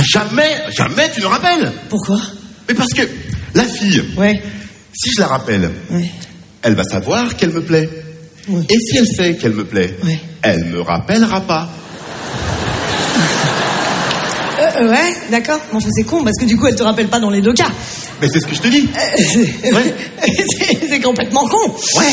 jamais tu ne rappelles. Pourquoi? Mais parce que la fille, Ouais. si je la rappelle, Ouais. elle va savoir qu'elle me plaît. Ouais. Et si elle sait qu'elle me plaît, Ouais. elle me rappellera pas. Ouais, d'accord. Mais enfin, c'est con, parce que du coup, elle te rappelle pas dans les deux cas. Mais c'est ce que je te dis. Ouais. C'est complètement con. Ouais.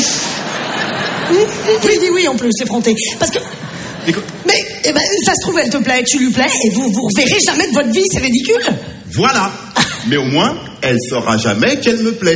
Oui, en plus, c'est fronté. Parce que... Mais ça se trouve, elle te plaît, tu lui plais, et vous reverrez jamais de votre vie, c'est ridicule. Voilà. Mais au moins, elle saura jamais qu'elle me plaît.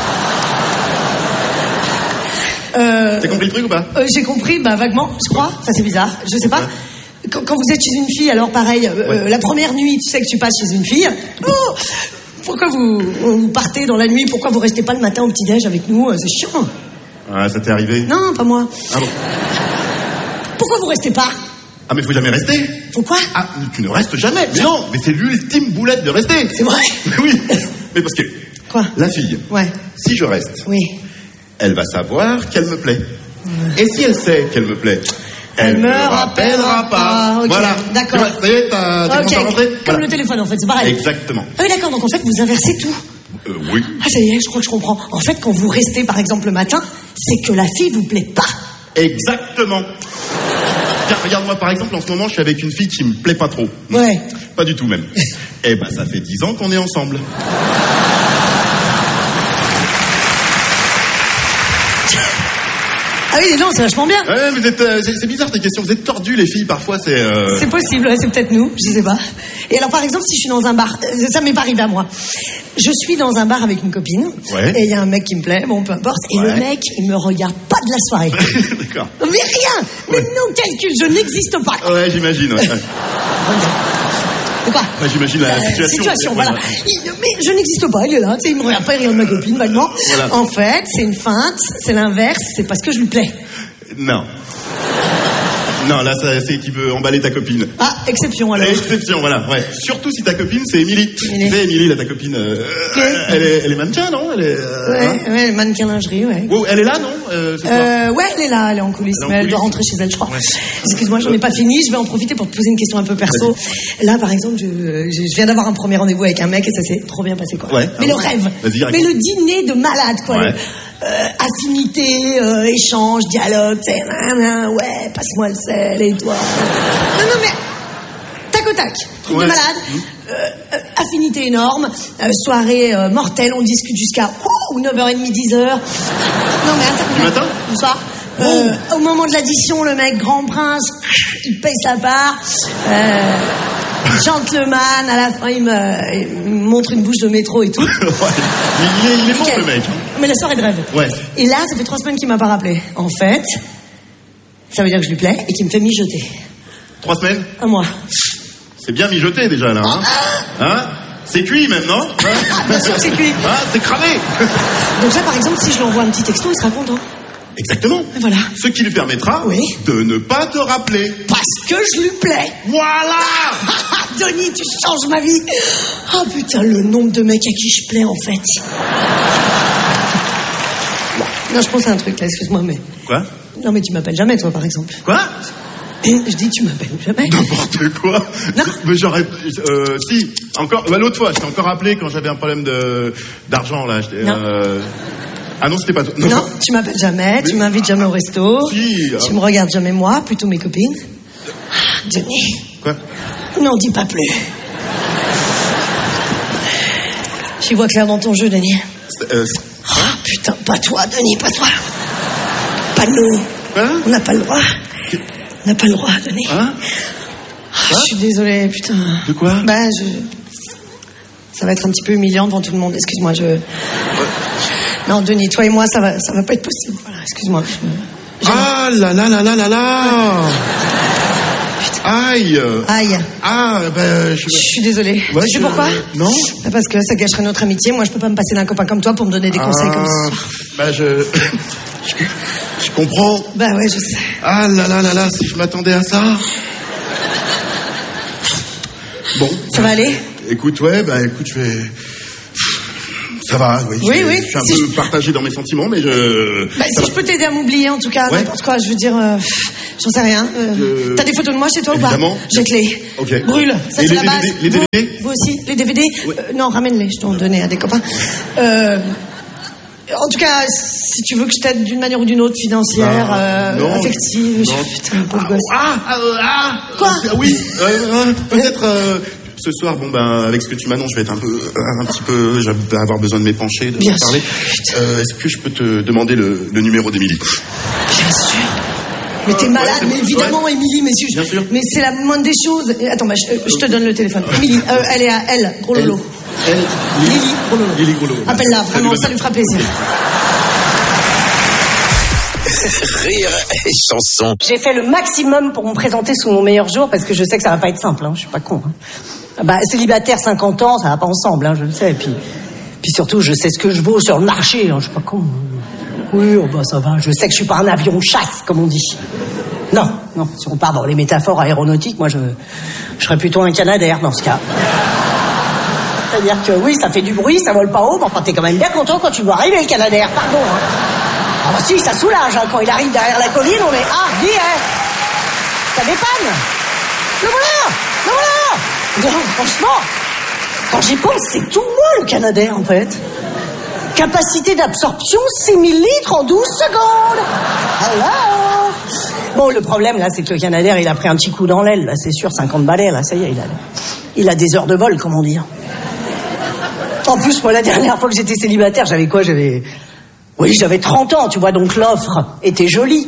T'as compris le truc ou pas? J'ai compris, vaguement, je crois. Ça, c'est bizarre, je sais pas. Quand vous êtes chez une fille, alors pareil, la première nuit, tu sais que tu passes chez une fille. Oh, pourquoi vous partez dans la nuit? Pourquoi vous restez pas le matin au petit-déj avec nous? C'est chiant. Ah, ça t'est arrivé? Non, pas moi. Ah bon? Pourquoi vous restez pas? Ah, mais faut jamais rester. Pourquoi? Ah, tu ne restes jamais. Mais non, mais c'est l'ultime boulette de rester. C'est vrai? Oui. Mais parce que... Quoi? La fille, Ouais. si je reste, Oui. elle va savoir qu'elle me plaît. Et si elle sait qu'elle me plaît, Elle me rappellera pas. Ok, Voilà. d'accord. Tu vois, ça y est, t'as commencé à rentrer? Comme Voilà. le téléphone, en fait, c'est pareil. Exactement. Ah oui, d'accord, donc en fait, vous inversez tout. Oui. Ah, ça y est, je crois que je comprends. En fait, quand vous restez, par exemple, le matin, c'est que la fille vous plaît pas. Exactement. Tiens, regarde-moi, par exemple, en ce moment, je suis avec une fille qui me plaît pas trop. Ouais. Pas du tout, même. Eh ben, ça fait 10 ans qu'on est ensemble. Ah oui, non, c'est vachement bien. Ouais, vous êtes, c'est bizarre tes questions. Vous êtes tordus, les filles, parfois, c'est... C'est possible, ouais, c'est peut-être nous, je sais pas. Et alors, par exemple, si je suis dans un bar, ça m'est pas arrivé à moi. Je suis dans un bar avec une copine, Ouais. et il y a un mec qui me plaît, bon, peu importe, et Ouais. le mec, il me regarde pas de la soirée. D'accord. Mais rien. Mais non, calcul, je n'existe pas. Ouais, j'imagine, ouais. C'est quoi? Ouais, j'imagine la situation. Voilà. Ouais. Mais je n'existe pas, il est là, tu sais, il me regarde pas, il regarde ma copine, vaguement. Voilà. En fait, c'est une feinte, c'est l'inverse, c'est parce que je lui plais. Non. Non, là, c'est qu'il veut emballer ta copine. Ah, exception alors. Exception, voilà. Ouais. Surtout si ta copine, c'est Émilie. Tu sais, Émilie, là, ta copine, elle est mannequin, non? Elle est, Ouais, mannequin lingerie, ouais. Oh, elle est là, non? Ce soir Ouais, elle est là, elle est en coulisses, Elle est en mais elle doit coulisses. rentrer chez elle, je crois. Ouais. Excuse-moi, j'en ai pas fini, je vais en profiter pour te poser une question un peu perso. Là, par exemple, je viens d'avoir un premier rendez-vous avec un mec et ça s'est trop bien passé, quoi. Ouais. Mais Ah le bon rêve. Vas-y, raconte. Mais le dîner de malade, quoi. Ouais. Affinité, échange, dialogue, tu sais, ouais, passe-moi le sel et toi. Non, mais tac au tac, truc Ouais. de malade. Affinité énorme, soirée mortelle, on discute jusqu'à 9h30, 10h. Non mais attends. Du matin? Du soir. Au moment de l'addition, le mec grand prince, il paye sa part. Gentleman, à la fin, il me montre une bouche de métro et tout. Ouais. Il est bon, Nickel. le mec. Mais la soirée de rêve. Ouais. Et là, ça fait 3 semaines qu'il m'a pas rappelé. En fait, ça veut dire que je lui plais et qu'il me fait mijoter. 3 semaines? Un mois. C'est bien mijoté, déjà, là, hein? Hein? C'est cuit, même, non? Hein? Bien sûr que c'est cuit. Hein? C'est cramé. Donc ça, par exemple, si je lui envoie un petit texto, il sera content. Exactement. Et voilà. Ce qui lui permettra Oui. de ne pas te rappeler. Parce que je lui plais. Voilà. Denis, tu changes ma vie. Oh putain, le nombre de mecs à qui je plais, en fait. Non, je pense à un truc, là, excuse-moi, mais... Quoi? Non, mais tu m'appelles jamais, toi, par exemple. Quoi? Et je dis, tu m'appelles jamais. N'importe quoi. Non. Mais j'aurais... si, encore... l'autre fois, je t'ai encore appelé quand j'avais un problème d'argent, là. Non. Ah non, c'était pas toi. Non, tu m'appelles jamais, tu m'invites jamais au resto. Si, Tu me regardes jamais moi, plutôt mes copines. Denis. Quoi? Non, dis pas plus. J'y vois clair dans ton jeu, Denis. Ah, putain, pas toi, Denis, pas toi. Pas nous. Quoi? On n'a pas le droit. On n'a pas le droit, Denis. Hein? Je suis désolée, putain. De quoi? Ça va être un petit peu humiliant devant tout le monde. Excuse-moi, Non, Denis, toi et moi, ça va pas être possible. Voilà, excuse-moi. Ah là là là là là là. Aïe. Aïe. Ah, ben... Je suis désolée. Ouais, tu sais pourquoi? Non. Parce que ça gâcherait notre amitié. Moi, je peux pas me passer d'un copain comme toi pour me donner des conseils comme ça. Bah, je comprends. Bah ouais, je sais. Ah là là là là, si je m'attendais à ça. Bon. Ça va aller? Écoute, ouais, bah écoute, je vais... Ça va, oui. Oui, oui. Je suis un Si peu partagé dans mes sentiments, mais je... Bah, si je peux t'aider à m'oublier, en tout cas, Ouais. n'importe quoi, je veux dire... J'en sais rien. T'as des photos de moi chez toi évidemment. ou pas? Jette-les. Ok. Brûle. Ça, c'est la base. Les DVD? Vous aussi? Les DVD? Ouais. Non, ramène-les. Je dois en donner à des copains. En tout cas, si tu veux que je t'aide d'une manière ou d'une autre, financière, affective. Non. Putain, pauvre gosse. Quoi? Oui. Peut-être ce soir, avec ce que tu m'annonces, je vais être un petit peu, je vais avoir besoin de m'épancher, de Bien parler. Est-ce que je peux te demander le numéro d'Émilie? Bien sûr. Mais t'es malade, ouais, mais évidemment, ouais. Émilie, Bien sûr. mais c'est la moindre des choses. Attends, je te donne le téléphone. Émilie, elle est à elle, gros lolo. Lily Gros Lolo. Appelle-la, vraiment, ça lui fera plaisir. Rire et chanson. J'ai fait le maximum pour me présenter sous mon meilleur jour, parce que je sais que ça va pas être simple, je suis pas con. Célibataire 50 ans, ça va pas ensemble, je le sais. Puis surtout, je sais ce que je vaux sur le marché, je suis pas con. Oui, ça va, je sais que je suis pas un avion chasse, comme on dit. Non, si on part dans les métaphores aéronautiques, moi je serais plutôt un Canadair dans ce cas. C'est-à-dire que oui, ça fait du bruit, ça vole pas haut, mais enfin t'es quand même bien content quand tu vois arriver le Canadair, pardon. Alors si, ça soulage, quand il arrive derrière la colline, on est ça dépanne. Le voilà. Non, franchement, quand j'y pense, c'est tout moi le Canadair en fait. Capacité d'absorption 6000 litres en 12 secondes. Alors. Bon, le problème là, c'est que le Canadair, il a pris un petit coup dans l'aile, là, c'est sûr, 50 balais, là, ça y est, il a des heures de vol, comme on dit. En plus, moi, la dernière fois que j'étais célibataire, j'avais 30 ans, tu vois, donc l'offre était jolie.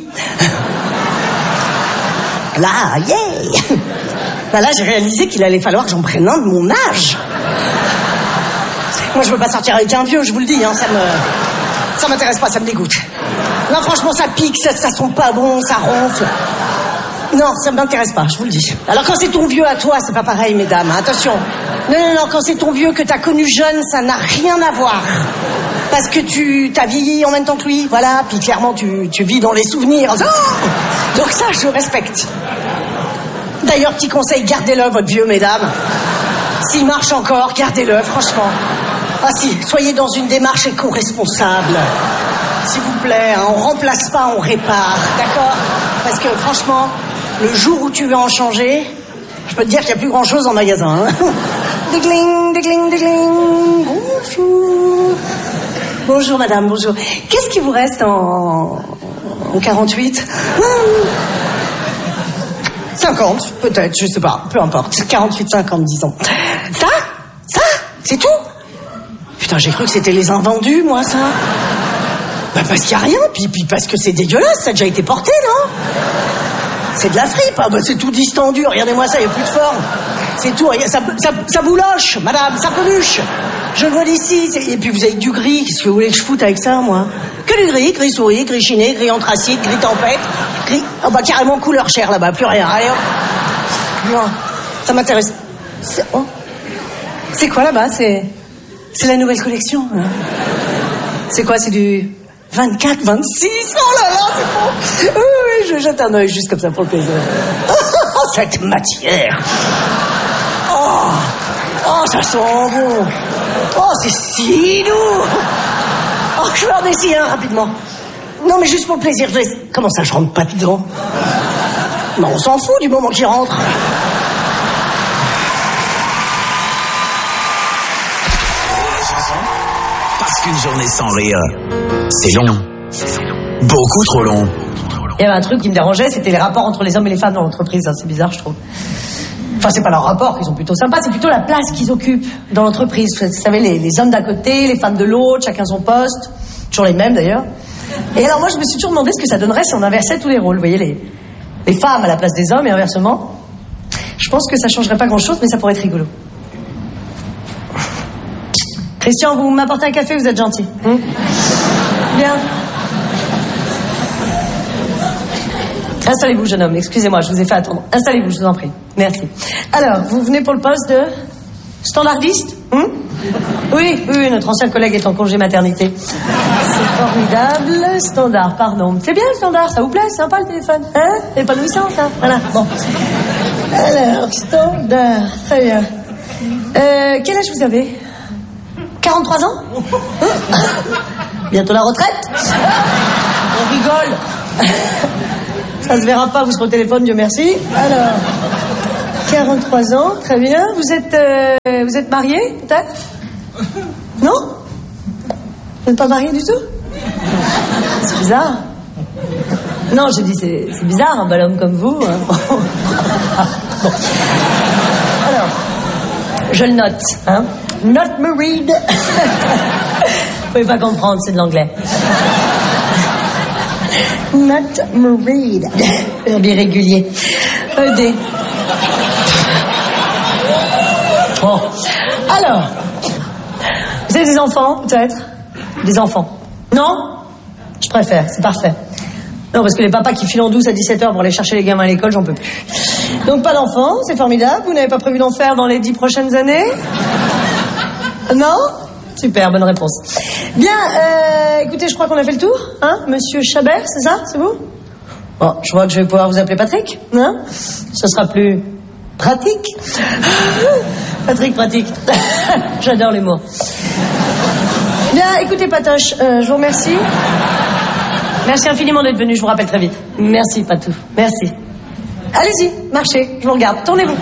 Là, là, j'ai réalisé qu'il allait falloir que j'en prenne un de mon âge. Moi, je veux pas sortir avec un vieux, je vous le dis, ça m'intéresse pas, ça me dégoûte. Non, franchement, ça pique, ça sent pas bon, ça ronfle. Non, ça m'intéresse pas, je vous le dis. Alors, quand c'est ton vieux à toi, c'est pas pareil, mesdames, attention. Non, quand c'est ton vieux que t'as connu jeune, ça n'a rien à voir. Parce que t'as vieilli en même temps que lui, voilà, puis clairement, tu vis dans les souvenirs. Oh, donc ça, je respecte. D'ailleurs, petit conseil, gardez-le, votre vieux, mesdames. S'il marche encore, gardez-le, franchement. Ah si, soyez dans une démarche éco-responsable. S'il vous plaît, on remplace pas, on répare, d'accord? Parce que franchement, le jour où tu veux en changer, je peux te dire qu'il n'y a plus grand-chose en magasin. Dégling. Bonjour. Bonjour madame, bonjour. Qu'est-ce qui vous reste en 48? 50, peut-être, je sais pas, peu importe. 48-50, disons. Ça, c'est tout? Putain, j'ai cru que c'était les invendus, moi, ça. Parce qu'il n'y a rien, puis parce que c'est dégueulasse, ça a déjà été porté, non? C'est de la fripe, c'est tout distendu, regardez-moi ça, il n'y a plus de forme. C'est tout, ça bouloche, madame, ça peluche. Je le vois d'ici, et puis vous avez du gris, qu'est-ce que vous voulez que je foute avec ça, moi? Que du gris souris, gris chiné, gris anthracite, gris tempête, gris... carrément couleur chair là-bas, plus rien, allez hop. Non, ça m'intéresse. C'est quoi là-bas? C'est la nouvelle collection, hein. C'est quoi, c'est du 24, 26? Oh là là, c'est bon. Oui, je jette un œil juste comme ça pour le plaisir. Cette matière. Oh, ça sent bon. Oh, c'est si doux. Oh, je vais en essayer un rapidement. Non, mais juste pour le plaisir. Comment ça, je rentre pas dedans? Non, on s'en fout du moment qu'il rentre. Parce qu'une journée sans rire, c'est long. Beaucoup trop long. Il y avait un truc qui me dérangeait, c'était les rapports entre les hommes et les femmes dans l'entreprise. C'est bizarre, je trouve. Enfin, c'est pas leur rapport qui sont plutôt sympas, c'est plutôt la place qu'ils occupent dans l'entreprise. Vous savez, les hommes d'un côté, les femmes de l'autre, chacun son poste. Toujours les mêmes, d'ailleurs. Et alors, moi, je me suis toujours demandé ce que ça donnerait si on inversait tous les rôles. Vous voyez, les femmes à la place des hommes et inversement. Je pense que ça changerait pas grand-chose, mais ça pourrait être rigolo. Christian, vous m'apportez un café, vous êtes gentil. Bien. Installez-vous, jeune homme. Excusez-moi, je vous ai fait attendre. Installez-vous, je vous en prie. Merci. Alors, vous venez pour le poste de standardiste? Oui, notre ancien collègue est en congé maternité. C'est formidable. Standard, pardon. C'est bien le standard, ça vous plaît? C'est sympa le téléphone, hein? C'est épanouissant, ça. Voilà, bon. Alors, standard, très bien. Quel âge vous avez? 43 ans? Bientôt la retraite? On rigole. Ça se verra pas, vous serez au téléphone, Dieu merci. Alors, 43 ans, très bien. Vous êtes marié, peut-être? Non? Vous n'êtes pas marié du tout? C'est bizarre. Non, je dis, c'est bizarre, un bel homme comme vous. Hein. Bon. Alors, je le note, hein. Not married. Vous pouvez pas comprendre, c'est de l'anglais. Not married. Verbe irrégulier. ED. Bon. Alors, vous avez des enfants, peut-être? Des enfants. Non? Je préfère, c'est parfait. Non, parce que les papas qui filent en douce à 17h pour aller chercher les gamins à l'école, j'en peux plus. Donc pas d'enfants, c'est formidable. Vous n'avez pas prévu d'en faire dans les 10 prochaines années? Non? Super, bonne réponse. Bien, écoutez, je crois qu'on a fait le tour, hein? Monsieur Chabert, c'est ça? C'est vous? Bon, je vois que je vais pouvoir vous appeler Patrick, hein? Ce sera plus pratique. Patrick pratique. J'adore les mots. Bien, écoutez, Patoche, je vous remercie. Merci infiniment d'être venu, je vous rappelle très vite. Merci, Patou. Merci. Allez-y, marchez, je vous regarde. Tournez-vous.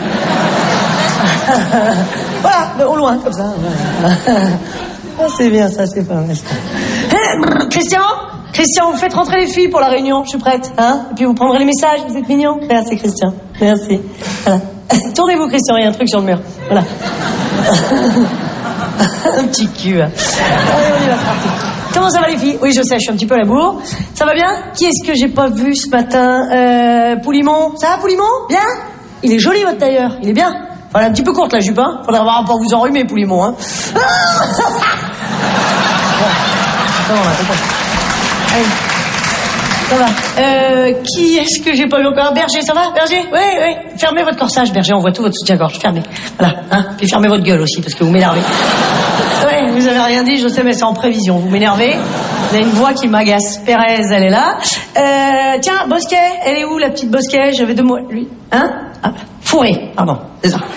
Voilà, au loin, comme ça. Ah, c'est bien, ça, c'est pas mal. Christian, vous faites rentrer les filles pour la réunion, je suis prête. Hein? Et puis vous prendrez les messages, vous êtes mignons. Merci, Christian. Merci. Voilà. Tournez-vous, Christian, il y a un truc sur le mur. Voilà. Un petit cul. Allez, on y va, c'est parti. Comment ça va les filles? Oui, je sais, je suis un petit peu à la bourre. Ça va bien? Qui est-ce que j'ai pas vu ce matin? Poulimon. Ça va, Poulimon? Bien? Il est joli, votre tailleur. Il est bien. Enfin, elle est un petit peu courte, la jupe, hein. Faudrait avoir pas vous enrhumer, Poulimon, hein. Bon. Allez. Ça va. Qui est-ce que j'ai pas vu encore? Berger, ça va? Berger? Oui. Fermez votre corsage, Berger, on voit tout votre soutien-gorge. Fermez. Voilà, hein. Puis fermez votre gueule aussi, parce que vous m'énervez. Ouais, vous avez rien dit, je sais, mais c'est en prévision. Vous m'énervez. Vous avez une voix qui m'agace. Pérez, elle est là. Tiens, Bosquet, elle est où, la petite Bosquet? J'avais 2 mots. Lui. Hein? Ah, Fourré, pardon. C'est ça.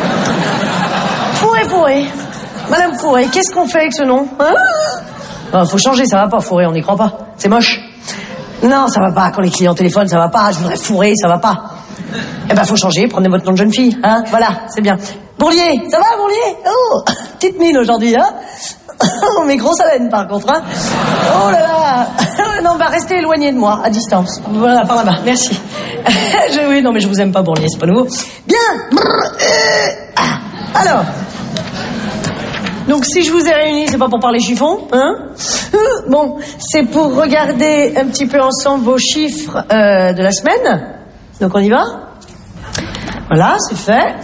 Fourré. Madame Fourré, qu'est-ce qu'on fait avec ce nom? Hein? Faut changer, ça va pas, Fourré, on n'y croit pas. C'est moche. Non, ça va pas. Quand les clients téléphonent, ça va pas. Je voudrais Fourré, ça va pas. Eh ben, faut changer. Prenez votre nom de jeune fille, hein. Voilà, c'est bien. Bourlier, ça va, Bourlier? Oh, petite mine aujourd'hui, hein. Mais grosse haleine, par contre, hein. Oh là là. Non, bah, restez éloigné de moi, à distance. Voilà, par là-bas. Merci. Oui, non, mais je vous aime pas, Bourlier, c'est pas nouveau. Bien. Alors. Donc, si je vous ai réunis, c'est pas pour parler chiffon, hein? Bon, c'est pour regarder un petit peu ensemble vos chiffres de la semaine. Donc, on y va? Voilà, c'est fait.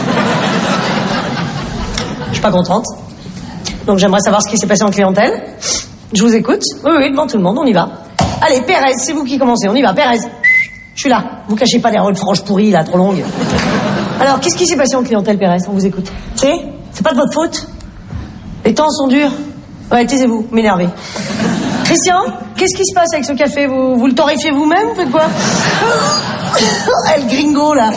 Je suis pas contente. Donc, j'aimerais savoir ce qui s'est passé en clientèle. Je vous écoute. Oui, devant tout le monde, on y va. Allez, Pérez, c'est vous qui commencez, on y va. Pérez, je suis là. Vous cachez pas derrière une frange pourrie, là, trop longue. Alors, qu'est-ce qui s'est passé en clientèle, Pérez? On vous écoute. C'est pas de votre faute. Les temps sont durs. Ouais, taisez-vous, m'énervez. Christian, qu'est-ce qui se passe avec ce café? Vous le torréfiez vous-même? Vous faites quoi? El gringo, là.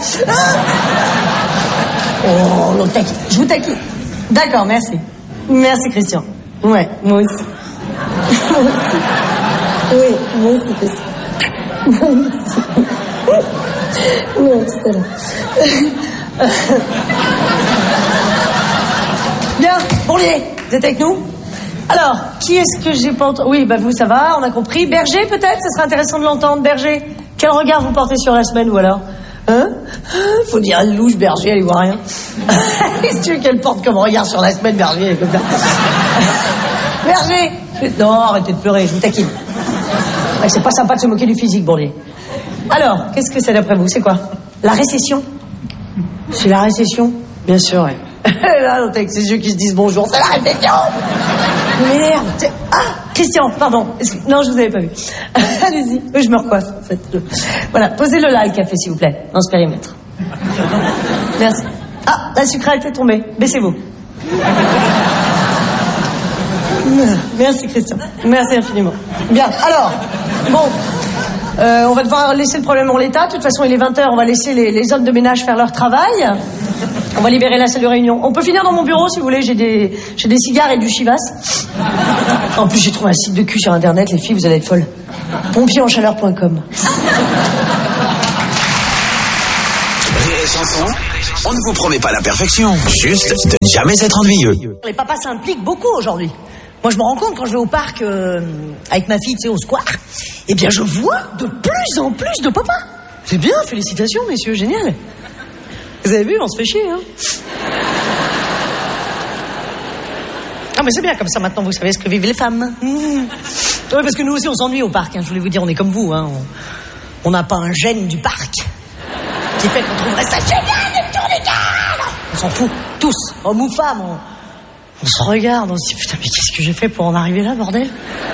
Oh, l'autre taquine. Je vous taquine. D'accord, merci. Merci, Christian. Ouais, moi aussi. Oui, moi aussi, Christian. Non, tout à l'heure. Bien, Bourlier, vous êtes avec nous? Alors, qui est-ce que j'ai pas entendu? Oui, bah vous, ça va, on a compris. Berger, peut-être? Ce serait intéressant de l'entendre, Berger. Quel regard vous portez sur la semaine, ou alors? Hein? Faut dire, elle louche, Berger, elle y voit rien. Qu'est-ce que tu veux qu'elle porte comme regard sur la semaine, Berger? Elle est comme ça. Berger! Non, arrêtez de pleurer, je vous taquine. Ouais, c'est pas sympa de se moquer du physique, Bourlier. Alors, qu'est-ce que c'est d'après vous? C'est quoi? La récession? C'est la récession? Bien sûr, ouais. Là, l'autre avec ses yeux qui se disent bonjour, c'est la réflexion. Merde. Ah, Christian, pardon. Non, je vous avais pas vu. Allez-y. Oui, je me recoiffe, en fait. Voilà, posez-le là, le café, s'il vous plaît, dans ce périmètre. Merci. Ah, la sucrète est tombée. Baissez-vous. Merci, Christian. Merci infiniment. Bien, alors, bon... on va devoir laisser le problème en l'état. De toute façon, il est 20h, on va laisser les hommes de ménage faire leur travail. On va libérer la salle de réunion. On peut finir dans mon bureau, si vous voulez. J'ai des cigares et du chivas. En plus, j'ai trouvé un site de cul sur Internet. Les filles, vous allez être folles. Pompiers-en-chaleur.com. On ne vous promet pas la perfection, juste de ne jamais être ennuyeux. Les papas s'impliquent beaucoup aujourd'hui. Moi, je me rends compte quand je vais au parc avec ma fille, tu sais, au square, eh bien, je vois de plus en plus de papas. C'est bien, félicitations, messieurs, génial. Vous avez vu, on se fait chier, hein. Ah, mais c'est bien, comme ça, maintenant, vous savez ce que vivent les femmes. Oui, parce que nous aussi, on s'ennuie au parc, hein, je voulais vous dire, on est comme vous, hein. On n'a pas un gène du parc qui fait qu'on trouverait ça génial de tourner les gars. On s'en fout, tous, hommes ou femmes, on se regarde, on se dit, putain, mais qu'est-ce que j'ai fait pour en arriver là, bordel?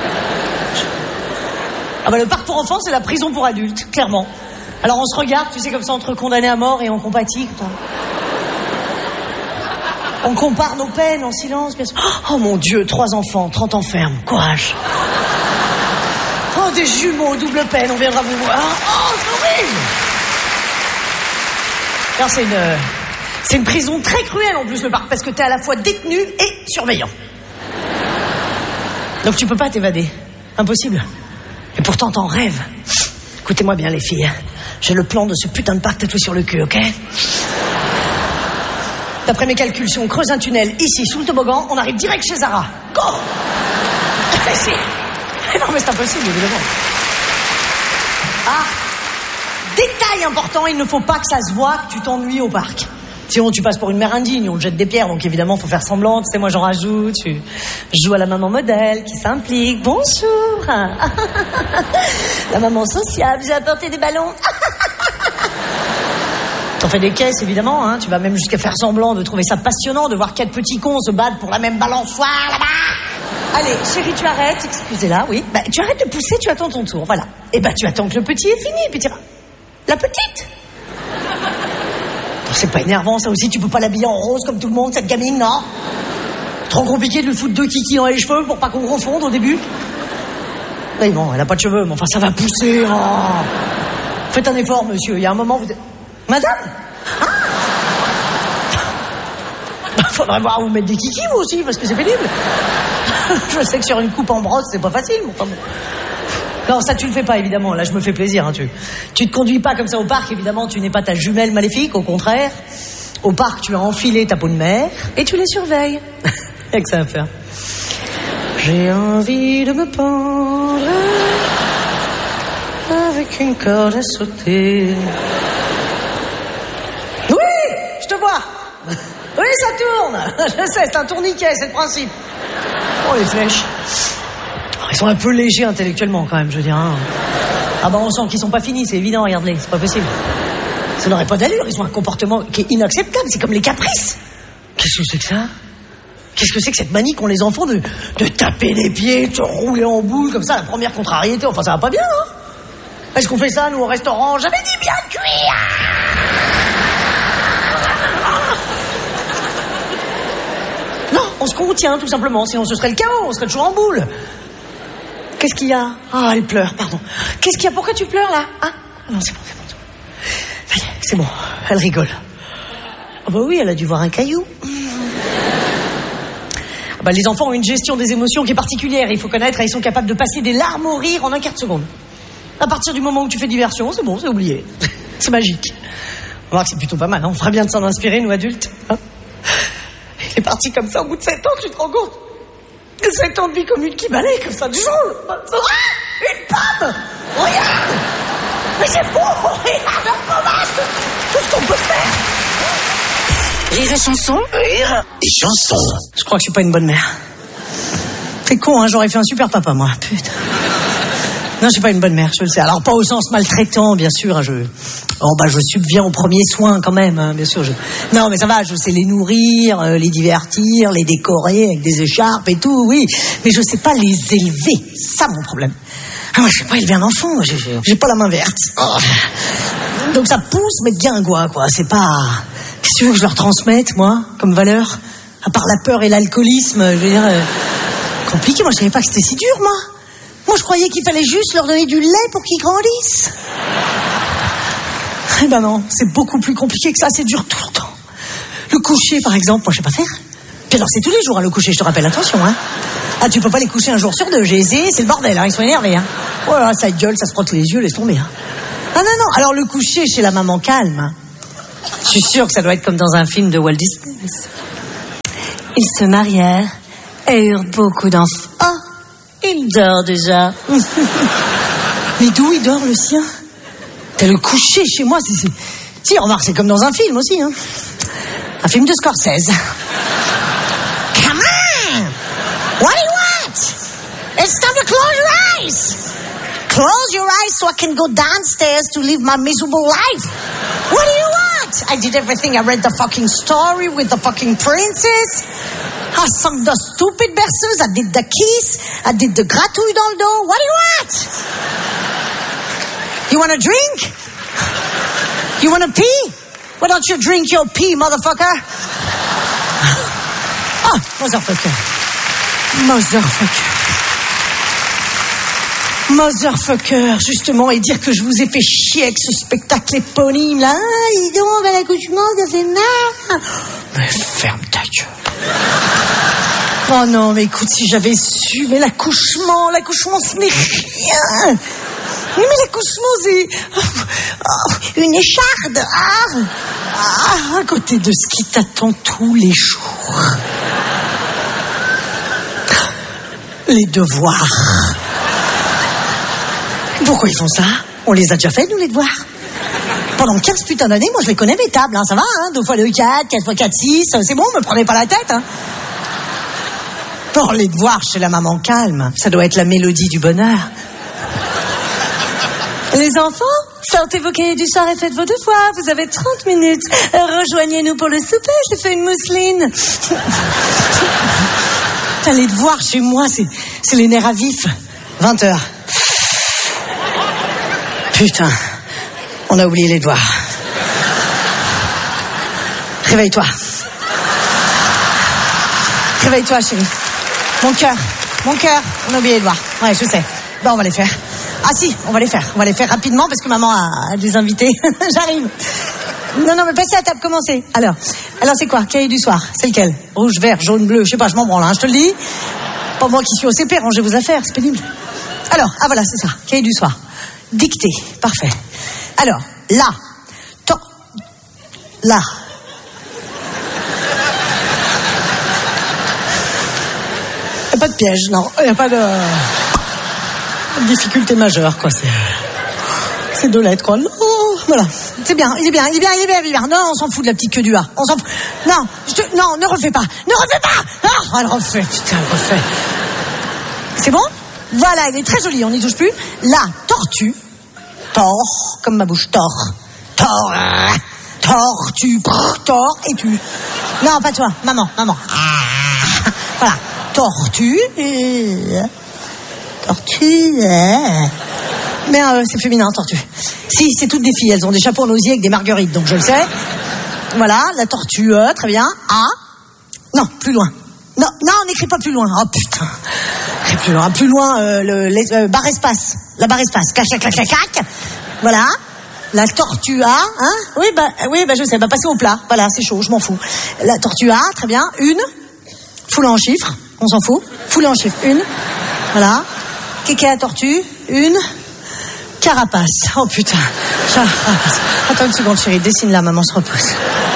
Ah bah, le parc pour enfants, c'est la prison pour adultes, clairement. Alors on se regarde, tu sais, comme ça, entre condamnés à mort et on compatit, putain. On compare nos peines en silence, bien sûr. Oh mon Dieu, 3 enfants, 30 ans ferme, courage. Oh, des jumeaux, double peine, on viendra vous voir. Oh, c'est horrible. Alors c'est une prison très cruelle en plus, le parc, parce que t'es à la fois détenu et surveillant. Donc tu peux pas t'évader, impossible. Et pourtant t'en rêves. Écoutez-moi bien les filles, j'ai le plan de ce putain de parc tatoué sur le cul, ok? D'après mes calculs, si on creuse un tunnel ici, sous le toboggan, on arrive direct chez Zara. Go! Non mais c'est impossible, évidemment. Ah, détail important, il ne faut pas que ça se voit que tu t'ennuies au parc. Sinon tu passes pour une mère indigne, on te jette des pierres, donc évidemment faut faire semblant, tu sais, moi j'en rajoute, je joue à la maman modèle qui s'implique. Bonjour. La maman sociable, j'ai apporté des ballons. T'en fais des caisses, évidemment, hein. Tu vas même jusqu'à faire semblant de trouver ça passionnant de voir 4 petits cons se battre pour la même balançoire, là-bas. Allez, chérie, tu arrêtes, excusez-la, oui. Bah, tu arrêtes de pousser, tu attends ton tour, voilà. Et bah, tu attends que le petit est fini, et puis tu vas... La petite. C'est pas énervant, ça aussi, tu peux pas l'habiller en rose comme tout le monde, cette gamine, non? Trop compliqué de lui foutre 2 kikis dans les cheveux pour pas qu'on confonde au début. Oui, bon, elle a pas de cheveux, mais enfin, ça va pousser, oh. Faites un effort, monsieur, il y a un moment, vous... Madame? Ah. Faudrait voir vous mettre des kikis, vous aussi, parce que c'est pénible. Je sais que sur une coupe en brosse, c'est pas facile, mais enfin bon. Non, ça tu le fais pas, évidemment. Là, je me fais plaisir. Hein, tu te conduis pas comme ça au parc, évidemment. Tu n'es pas ta jumelle maléfique, au contraire. Au parc, tu as enfilé ta peau de mer et tu les surveilles. Y'a que ça à faire. J'ai envie de me pendre avec une corde à sauter. Oui, je te vois. Oui, ça tourne. Je sais, c'est un tourniquet, c'est le principe. Oh, les flèches. Ils sont un peu légers intellectuellement quand même, je veux dire. Hein. Ah bah on sent qu'ils sont pas finis, c'est évident, regarde-les, c'est pas possible. Ça n'aurait pas d'allure, ils ont un comportement qui est inacceptable, c'est comme les caprices. Qu'est-ce que c'est que ça? Qu'est-ce que c'est que cette manie qu'ont les enfants de taper les pieds, de se rouler en boule comme ça, la première contrariété, enfin ça va pas bien, hein? Est-ce qu'on fait ça, nous, au restaurant? J'avais dit bien cuit. Non, on se contient tout simplement, sinon ce serait le chaos, on serait toujours en boule. Qu'est-ce qu'il y a? Ah, elle pleure, pardon. Qu'est-ce qu'il y a? Pourquoi tu pleures, là? Ah, non, c'est bon, c'est bon. Ça y est, c'est bon, elle rigole. Ah bah oui, elle a dû voir un caillou. Ah bah, les enfants ont une gestion des émotions qui est particulière, il faut connaître, et ils sont capables de passer des larmes au rire en un quart de seconde. À partir du moment où tu fais diversion, c'est bon, c'est oublié. C'est magique. On va voir que c'est plutôt pas mal, hein. On ferait bien de s'en inspirer, nous, adultes. Hein, il est parti comme ça au bout de 7 ans, tu te rends compte? 7 ans de vie commune qui balaye comme ça du jour. Ah, une pomme. Regarde. Mais c'est fou. Regarde la pommade. Tout ce qu'on peut faire. Rire et chanson. Rire et chanson. Je crois que je suis pas une bonne mère. C'est con, hein, j'aurais fait un super papa, moi. Putain. Non, je suis pas une bonne mère, je le sais. Alors, pas au sens maltraitant, bien sûr. Hein, je subviens aux premiers soins, quand même, hein, bien sûr. Non, mais ça va, je sais les nourrir, les divertir, les décorer avec des écharpes et tout, oui. Mais je sais pas les élever. C'est ça, mon problème. Ah, moi, je sais pas élever un enfant. J'ai pas la main verte. Oh. Donc, ça pousse, mais bien, quoi. C'est pas... Qu'est-ce que tu veux que je leur transmette, moi, comme valeur? À part la peur et l'alcoolisme, je veux dire... Compliqué, moi, je savais pas que c'était si dur, moi. Moi, je croyais qu'il fallait juste leur donner du lait pour qu'ils grandissent. Eh ben non, c'est beaucoup plus compliqué que ça, c'est dur tout le temps. Le coucher, par exemple, moi, je sais pas faire. Puis alors, c'est tous les jours, hein, le coucher, je te rappelle, attention, hein. Ah, tu peux pas les coucher un jour sur 2, j'ai essayé, c'est le bordel, hein, ils sont énervés, hein. Voilà, ça gueule, ça se frotte les yeux, laisse tomber, hein. Ah non, alors le coucher chez la maman calme, hein. Je suis sûre que ça doit être comme dans un film de Walt Disney. Ils se marièrent et eurent beaucoup d'enfants. Oh, il dort déjà. Mais d'où il dort, le sien? T'as le coucher chez moi, c'est... Si, remarque, c'est comme dans un film aussi, hein. Un film de Scorsese. Come on! What do you want? It's time to close your eyes! Close your eyes so I can go downstairs to live my miserable life. What do you want? I did everything. I read the fucking story with the fucking princess. I sung the stupid berceuse. I did the kiss. I did the gratouille dans le dos. What do you want? You want a drink? You want to pee? Why don't you drink your pee, motherfucker? Ah, motherfucker. Motherfucker, justement, et dire que je vous ai fait chier avec ce spectacle éponyme, là. Ah, dis donc, ben, l'accouchement, ça fait mal. Mais ferme ta gueule. Oh non, mais écoute, si j'avais su, mais l'accouchement, ce n'est rien. Mais l'accouchement, c'est une écharde. À côté de ce qui t'attend tous les jours. Les devoirs. Pourquoi ils font ça? On les a déjà fait, nous, les devoirs. Pendant 15 putains d'années, moi, je les connais, mes tables, hein, ça va, hein, 2 fois 2, 4, 4 fois 4, 6, c'est bon, me prenez pas la tête, hein. Pour les devoirs chez la maman calme, ça doit être la mélodie du bonheur. Les enfants, sortez vos cahiers du soir et faites vos devoirs. Vous avez 30 minutes. Rejoignez-nous pour le souper. J'ai fait une mousseline. Les devoirs chez moi, c'est les nerfs à vif. 20h. Putain, on a oublié les devoirs. Réveille-toi. Réveille-toi, chérie. Mon cœur, on a oublié les devoirs. Ouais, je sais. Bon, on va les faire. Ah si, on va les faire rapidement parce que maman a des invités. J'arrive. Non, mais passez à table, commencez. Alors c'est quoi? Cahier du soir, c'est lequel? Rouge, vert, jaune, bleu, je sais pas, je m'en branle, hein, je te le dis. Pas moi qui suis au CP, rangez vos affaires, c'est pénible. Alors, voilà, c'est ça, cahier du soir. Dictée, parfait. Alors, là. Il n'y a pas de piège, non, il n'y a pas de... difficulté majeure, quoi, c'est 2 lettres, quoi. Non, voilà, c'est bien, il est bien. Non, on s'en fout de la petite queue du A. On s'en fout. Non, ne refais pas. Non, elle refait, putain, elle refait. C'est bon? Voilà, il est très joli, on n'y touche plus. La tortue, tord, comme ma bouche, tord, tortue, tord, et tu. Non, pas toi, maman. Voilà, tortue, mais c'est féminin, tortue. Si, c'est toutes des filles, elles ont des chapeaux en osier avec des marguerites, donc je le sais. Voilà, la tortue, très bien. A. Non, plus loin. Non, on n'écrit pas plus loin. Oh putain. Plus loin, barre espace. La barre espace. Clac. Voilà. La tortue A, hein? Oui, je sais. Passer au plat. Voilà, c'est chaud, je m'en fous. La tortue A, très bien. Une. Foulée en chiffres. On s'en fout. Foulée en chiffres. Une. Voilà. Kéké à tortue. Une. Carapace. Oh putain. Carapace. Attends une seconde, chérie. Dessine-la, maman se repose.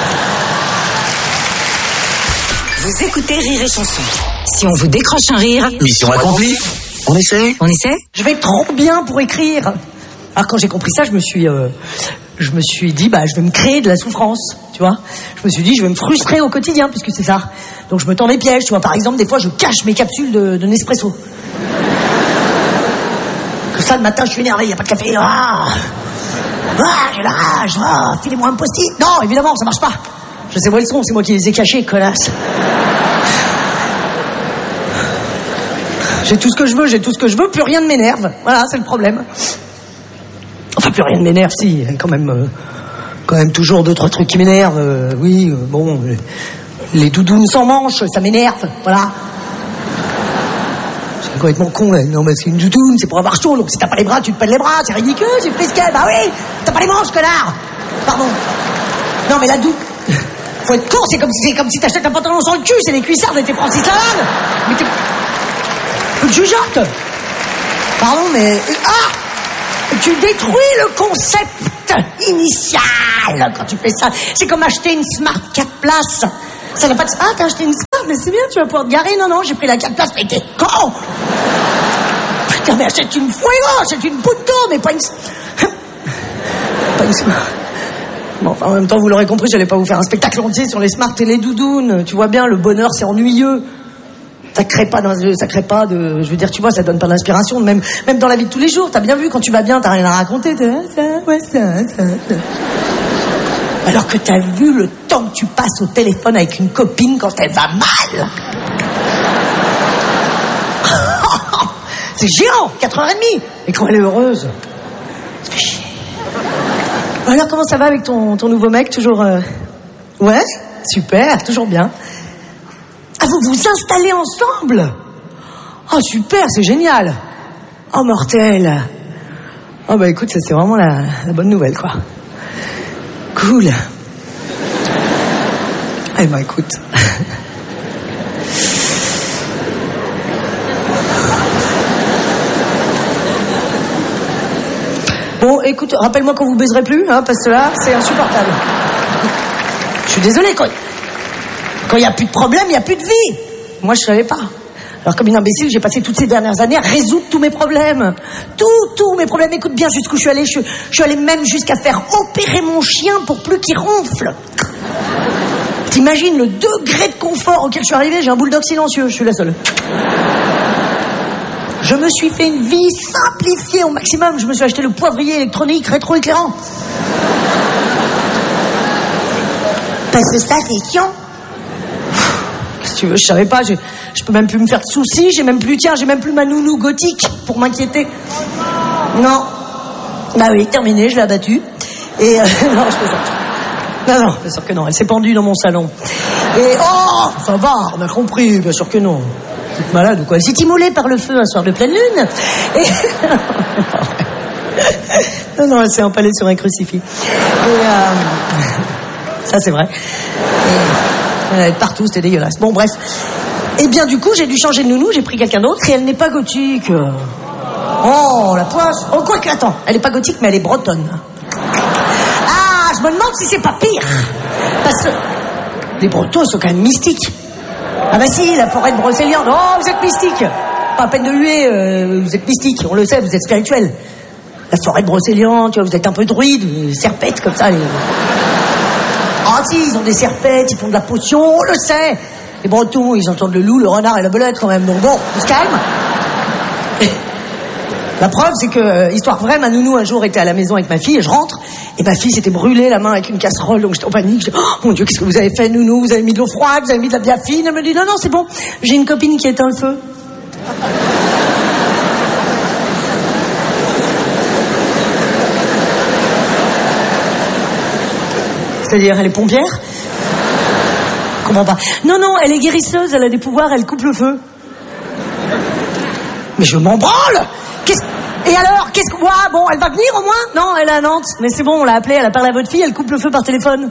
Vous écoutez Rire et Chanson. Si on vous décroche un rire... Mission accomplie. On essaie? Je vais trop bien pour écrire. Alors quand j'ai compris ça, je me suis dit, je vais me créer de la souffrance, tu vois. Je me suis dit, je vais me frustrer au quotidien, puisque c'est ça. Donc je me tends des pièges, tu vois. Par exemple, des fois, je cache mes capsules de Nespresso. Comme ça, le matin, je suis énervé, il n'y a pas de café. J'ai la rage. Filez-moi un post-it. Non, évidemment, ça marche pas. Je sais où ils sont, c'est moi qui les ai cachés, connasse. J'ai tout ce que je veux, plus rien ne m'énerve. Voilà, c'est le problème. Enfin, plus rien ne m'énerve, si, quand même toujours 2-3 trucs qui m'énervent. Les doudounes sans manches, ça m'énerve, voilà. C'est complètement con, là. Non, mais c'est une doudoune, c'est pour avoir chaud, donc si t'as pas les bras, tu te pèles les bras, c'est ridicule, c'est frisquet, bah oui, t'as pas les manches, connard. Pardon. Non, mais la doudoune... Faut être con, c'est comme si t'achètes un pantalon sans le cul, c'est les cuissards de tes Francis Lalanne. Mais t'es... Jugeote. Pardon, mais... Tu détruis le concept initial quand tu fais ça. C'est comme acheter une Smart 4 places. Ça n'a pas de... Ah, t'as acheté une Smart, mais c'est bien, tu vas pouvoir te garer. Non, j'ai pris la 4 places, mais t'es con. Putain, mais achète une Fuego, achète une Punto, mais pas une... Pas une Smart. Bon, enfin, en même temps, vous l'aurez compris, j'allais pas vous faire un spectacle entier sur les Smart et les doudounes. Tu vois bien, le bonheur, c'est ennuyeux. Ça crée pas de, je veux dire, tu vois, ça donne pas d'inspiration, même dans la vie de tous les jours. T'as bien vu, quand tu vas bien, t'as rien à raconter. Ça. Alors que t'as vu le temps que tu passes au téléphone avec une copine quand elle va mal. C'est géant, 4h30. Et quand elle est heureuse, ça fait chier. Alors, comment ça va avec ton nouveau mec, toujours Ouais, super, toujours bien. Ah, vous vous installez ensemble? Oh, super, c'est génial. Oh, mortel. Oh, bah écoute, ça c'est vraiment la bonne nouvelle, quoi. Cool. Eh ben, écoute. Bon, écoute, rappelle-moi quand vous baiserez plus, hein, parce que là, c'est insupportable. Je suis désolée, quand il n'y a plus de problème, il n'y a plus de vie. Moi, je savais pas. Alors, comme une imbécile, j'ai passé toutes ces dernières années à résoudre tous mes problèmes. Tous mes problèmes. Écoute bien jusqu'où je suis allée. Je suis allée même jusqu'à faire opérer mon chien pour plus qu'il ronfle. T'imagines le degré de confort auquel je suis arrivée? J'ai un bulldog silencieux, je suis la seule. Je me suis fait une vie simplifiée au maximum. Je me suis acheté le poivrier électronique rétroéclairant. Parce que ça, c'est chiant. Qu'est-ce que tu veux, je savais pas, je peux même plus me faire de soucis, j'ai même plus ma nounou gothique pour m'inquiéter. Non. Bah oui, terminé, je l'ai abattue. Et non, je fais ça. Non, bien sûr que non, elle s'est pendue dans mon salon. Et oh, ça va, on a compris, bien sûr que non. Toute malade ou quoi? Elle s'est immolée par le feu un soir de pleine lune. Et... non, elle s'est empalée sur un crucifix. Et ça, c'est vrai. Elle allait partout, c'était dégueulasse. Bon, bref. Et bien, du coup, j'ai dû changer de nounou, j'ai pris quelqu'un d'autre et elle n'est pas gothique. Oh, la poisse. Oh, quoi que, attends, elle n'est pas gothique, mais elle est bretonne. Ah, je me demande si c'est pas pire. Parce que les Bretons, ils sont quand même mystiques. Ah bah si, la forêt de Brocéliande. Oh, vous êtes mystique. Pas à peine de huer, vous êtes mystique, on le sait, vous êtes spirituel. La forêt de Brocéliande, tu vois, vous êtes un peu druide, serpette comme ça. Ah si, ils ont des serpettes, ils font de la potion, on le sait. Les Bretons, ils entendent le loup, le renard et la belette quand même. Donc bon, on se calme. La preuve, c'est que, histoire vraie, ma nounou un jour était à la maison avec ma fille et je rentre et ma fille s'était brûlée la main avec une casserole, donc j'étais en panique. Je dis, oh mon Dieu, qu'est-ce que vous avez fait, nounou? Vous avez mis de l'eau froide, vous avez mis de la biafine? Elle me dit, non, c'est bon, j'ai une copine qui éteint le feu. C'est-à-dire, elle est pompière? Comment pas? Non, elle est guérisseuse, elle a des pouvoirs, elle coupe le feu. Mais je m'en branle! Et alors, qu'est-ce que... Ouais, bon, elle va venir au moins? Non, elle est à Nantes. Mais c'est bon, on l'a appelée, elle a parlé à votre fille, elle coupe le feu par téléphone.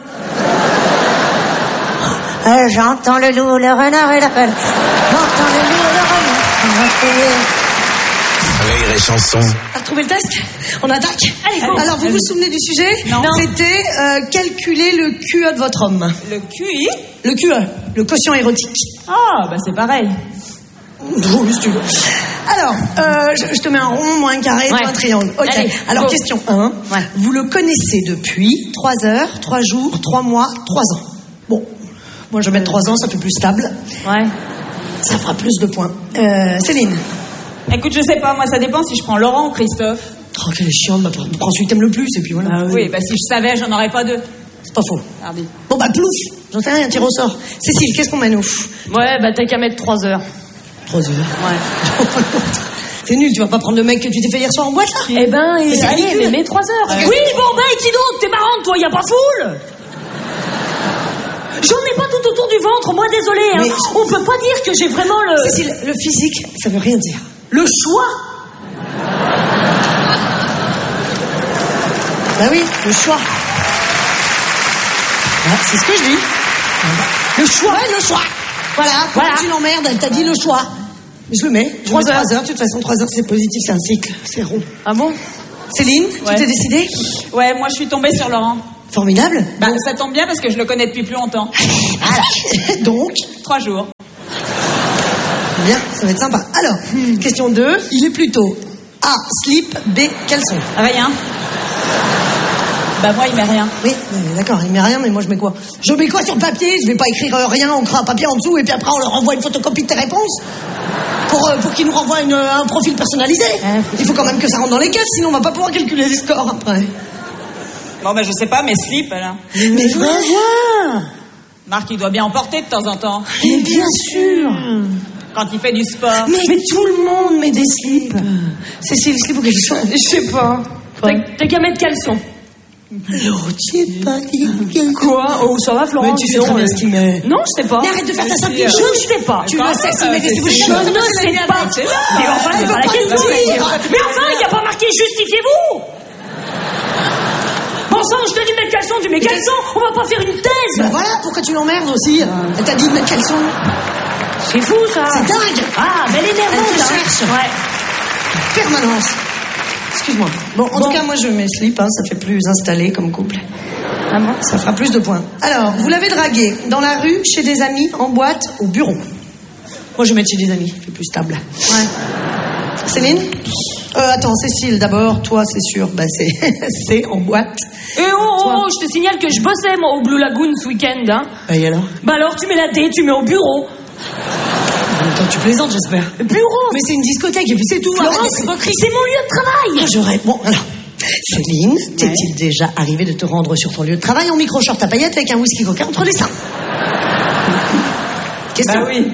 J'entends le loup, le renard et la pelle. J'entends le loup, le renard. Rire et chanson. T'as retrouvé le test? On attaque? Allez, go. Alors, vous vous souvenez du sujet? Non. C'était calculer le QE de votre homme. Le QI? Le QE, le quotient érotique. Ah, bah c'est pareil. Oui, si tu veux. Alors, je te mets un rond, moi un carré, toi un triangle. Ok. Allez, alors, go. question 1. Ouais. Vous le connaissez depuis 3 heures, 3 jours, 3 mois, 3 ans. Bon, moi je vais mettre 3 ans, ça fait plus stable. Ouais. Ça fera plus de points. Céline. Écoute, je sais pas, moi ça dépend si je prends Laurent ou Christophe. Oh, quelle est chiante, prends celui que t'aimes le plus, et puis voilà. Ah oui, bah si je savais, j'en aurais pas 2. C'est pas faux. Hardy. Bon, bah, plouf. J'en sais rien, tire au sort. Cécile, qu'est-ce qu'on mène au Ouais, bah t'as qu'à mettre 3 heures. 3 heures. Ouais. C'est nul, tu vas pas prendre le mec que tu t'es fait hier soir en boîte, là? Eh ben, c'est allez, ridicule. mais mets 3 heures. Ouais. Oui, bon, bah, et qui donc? T'es marrante, toi, y a pas foule? J'en ai pas tout autour du ventre, moi, désolé, hein. Mais... On peut pas dire que j'ai vraiment le... Cécile, le physique, ça veut rien dire. Le choix. Bah oui, le choix. Ah, c'est ce que je dis. Le choix. Ouais, le choix. Voilà. Tu l'emmerdes, elle t'a dit le choix. Je le mets. 3 heures. 3 heures. De toute façon, 3 heures, c'est positif, c'est un cycle. C'est rond. Ah bon? Céline, Ouais. tu t'es décidée? Ouais, moi je suis tombée sur Laurent. Formidable. Bah, ça tombe bien parce que je le connais depuis plus longtemps. Voilà. Donc, 3 jours. bien, ça va être sympa. Alors, question 2, il est plutôt A, slip, B, caleçon. Rien. Bah moi il met rien. Oui, d'accord, il met rien, mais moi je mets quoi? Je mets quoi sur le papier? Je vais pas écrire rien, on crée un papier en dessous et puis après on leur envoie une photocopie de tes réponses pour qu'ils nous renvoient un profil personnalisé. Il faut quand même que ça rentre dans les caisses, sinon on va pas pouvoir calculer les scores après. Bon bah je sais pas, mais slip alors. Mais voilà. Marc il doit bien en porter de temps en temps. Mais bien sûr. Quand il fait du sport. Mais tout le monde met des slips. Cécile, slip ou caleçon? Je sais pas. T'as qu'à mettre caleçon. Alors, tu es pas dit. Quoi? Oh, ça va, Florent? Mais tu sais très bien ce qu'il met. Non, je sais pas. Mais arrête de faire ta simple. Je ne sais pas. Tu le sais, s'il met des slips. Je ne sais pas. Mais enfin, c'est pas la question. Mais enfin, il n'y a pas marqué justifiez-vous. Bon sang, je te dis de mettre caleçon, tu mets caleçon. On va pas faire une thèse. Ben voilà, pourquoi tu l'emmerdes aussi? Elle t'a dit de mettre caleçon. C'est fou, ça. C'est dingue. Ah, mais elle est nerveuse, Elle te hein. cherche. Ouais. Permanence. Excuse-moi. Bon, en tout cas, moi je mets slip, hein, ça fait plus installé comme couple. Ah bon? Ça fera plus de points. Alors, vous l'avez dragué dans la rue, chez des amis, en boîte, au bureau. Moi je vais mettre chez des amis, c'est plus stable. Ouais. Céline? Attends, Cécile, d'abord, toi c'est sûr, bah c'est en boîte. Et je te signale que je bossais, moi, au Blue Lagoon ce week-end, hein. Et alors? Bah alors, tu mets la D, tu mets au bureau. Attends, tu plaisantes, j'espère. Bureau. Mais c'est une discothèque et puis c'est tout. Florence, Arrête. c'est mon lieu de travail. J'aurais... Bon, alors... Céline, t'es-il déjà arrivé de te rendre sur ton lieu de travail en micro-short à paillettes avec un whisky coca entre les seins? Question. Bah oui.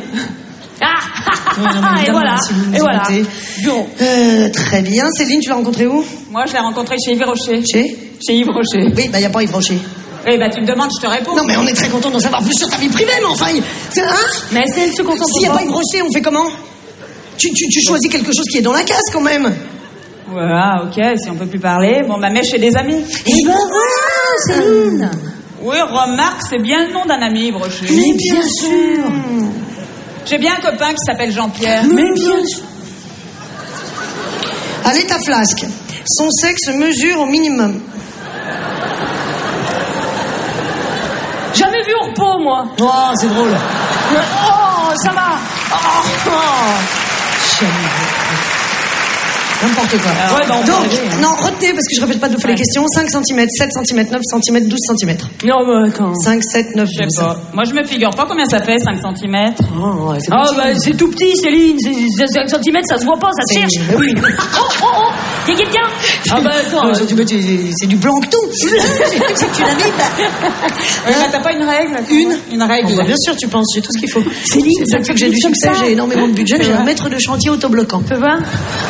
Et voilà. Et voilà. Bureau. Très bien. Céline, tu l'as rencontré où? Moi je l'ai rencontré chez Yves Rocher. Chez Yves Rocher. Oui, bah y a pas Yves Rocher. Oui, bah tu me demandes, je te réponds. Non, mais on est très content d'en savoir plus sur ta vie privée, mais enfin... C'est hein? Mais si elle se concentre S'il n'y a pas. pas Yves Rocher, on fait comment? Tu choisis quelque chose qui est dans la case, quand même. Voilà, ok, si on peut plus parler. Bon, bah mets chez des amis. Et ben voilà, Céline. Oui, remarque, c'est bien le nom d'un ami, Yves Rocher. Mais bien sûr. J'ai bien un copain qui s'appelle Jean-Pierre. Mais bien sûr. Allez, ta flasque. Son sexe mesure au minimum. Jamais vu au repos, moi. Oh, c'est drôle. Oh, ça va. N'importe quoi. Ouais, bah, on peut Donc, rêver, hein. non, retenez, parce que je répète pas deux fois les questions. 5 cm, 7 cm, 9 cm, 12 cm. Non, mais attends. 5, 7, 9, Je 12. sais pas. Moi, je me figure pas combien ça fait, 5 cm. Oh, ouais, c'est Ah, petit. bah, c'est tout petit, Céline. C'est 5 cm, ça se voit pas, ça se C'est- cherche. oui. Oh, y a quelqu'un? Ah, bah, attends. C'est du plancton. C'est que tu la Bible. Ouais, bah, t'as pas une règle? Une règle. Bien sûr, tu penses, j'ai tout ce qu'il faut. Céline, c'est ça que j'ai du comme succès, ça. j'ai énormément de budget, j'ai un maître de chantier autobloquant. Tu peux voir?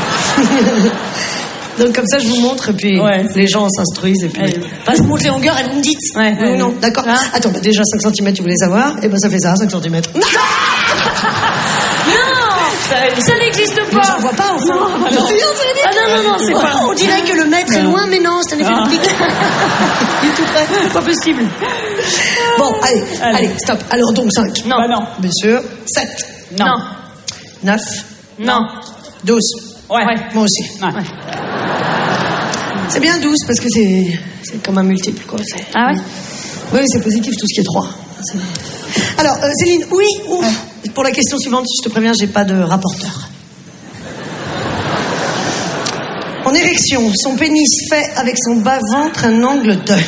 Donc comme ça, je vous montre, et puis Ouais. les gens s'instruisent, et puis Ouais. je vous montre les longueurs, et vous me dites. Ouais, Oui ou ouais. non, d'accord. Hein? Attends, bah, déjà 5 cm, tu voulais savoir, et ben ça fait ça, 5 cm. Non, Ça n'existe pas. j'en vois pas, enfin. Non, Rien, c'est Ah non, c'est pas. On dirait que le maître est loin, mais non, c'est un effet d'optique. Il est tout près. Pas possible. Bon, allez, stop. Alors donc 5. Non. Bah non. Bien sûr. 7, Non. 9, Non. 12. Ouais. Moi aussi. Ouais. C'est bien 12 parce que c'est comme un multiple, quoi. Ah ouais? Oui, c'est positif tout ce qui est 3. Alors, Céline, oui, ouf. Pour la question suivante, je te préviens, j'ai pas de rapporteur. En érection, son pénis fait avec son bas-ventre un angle de...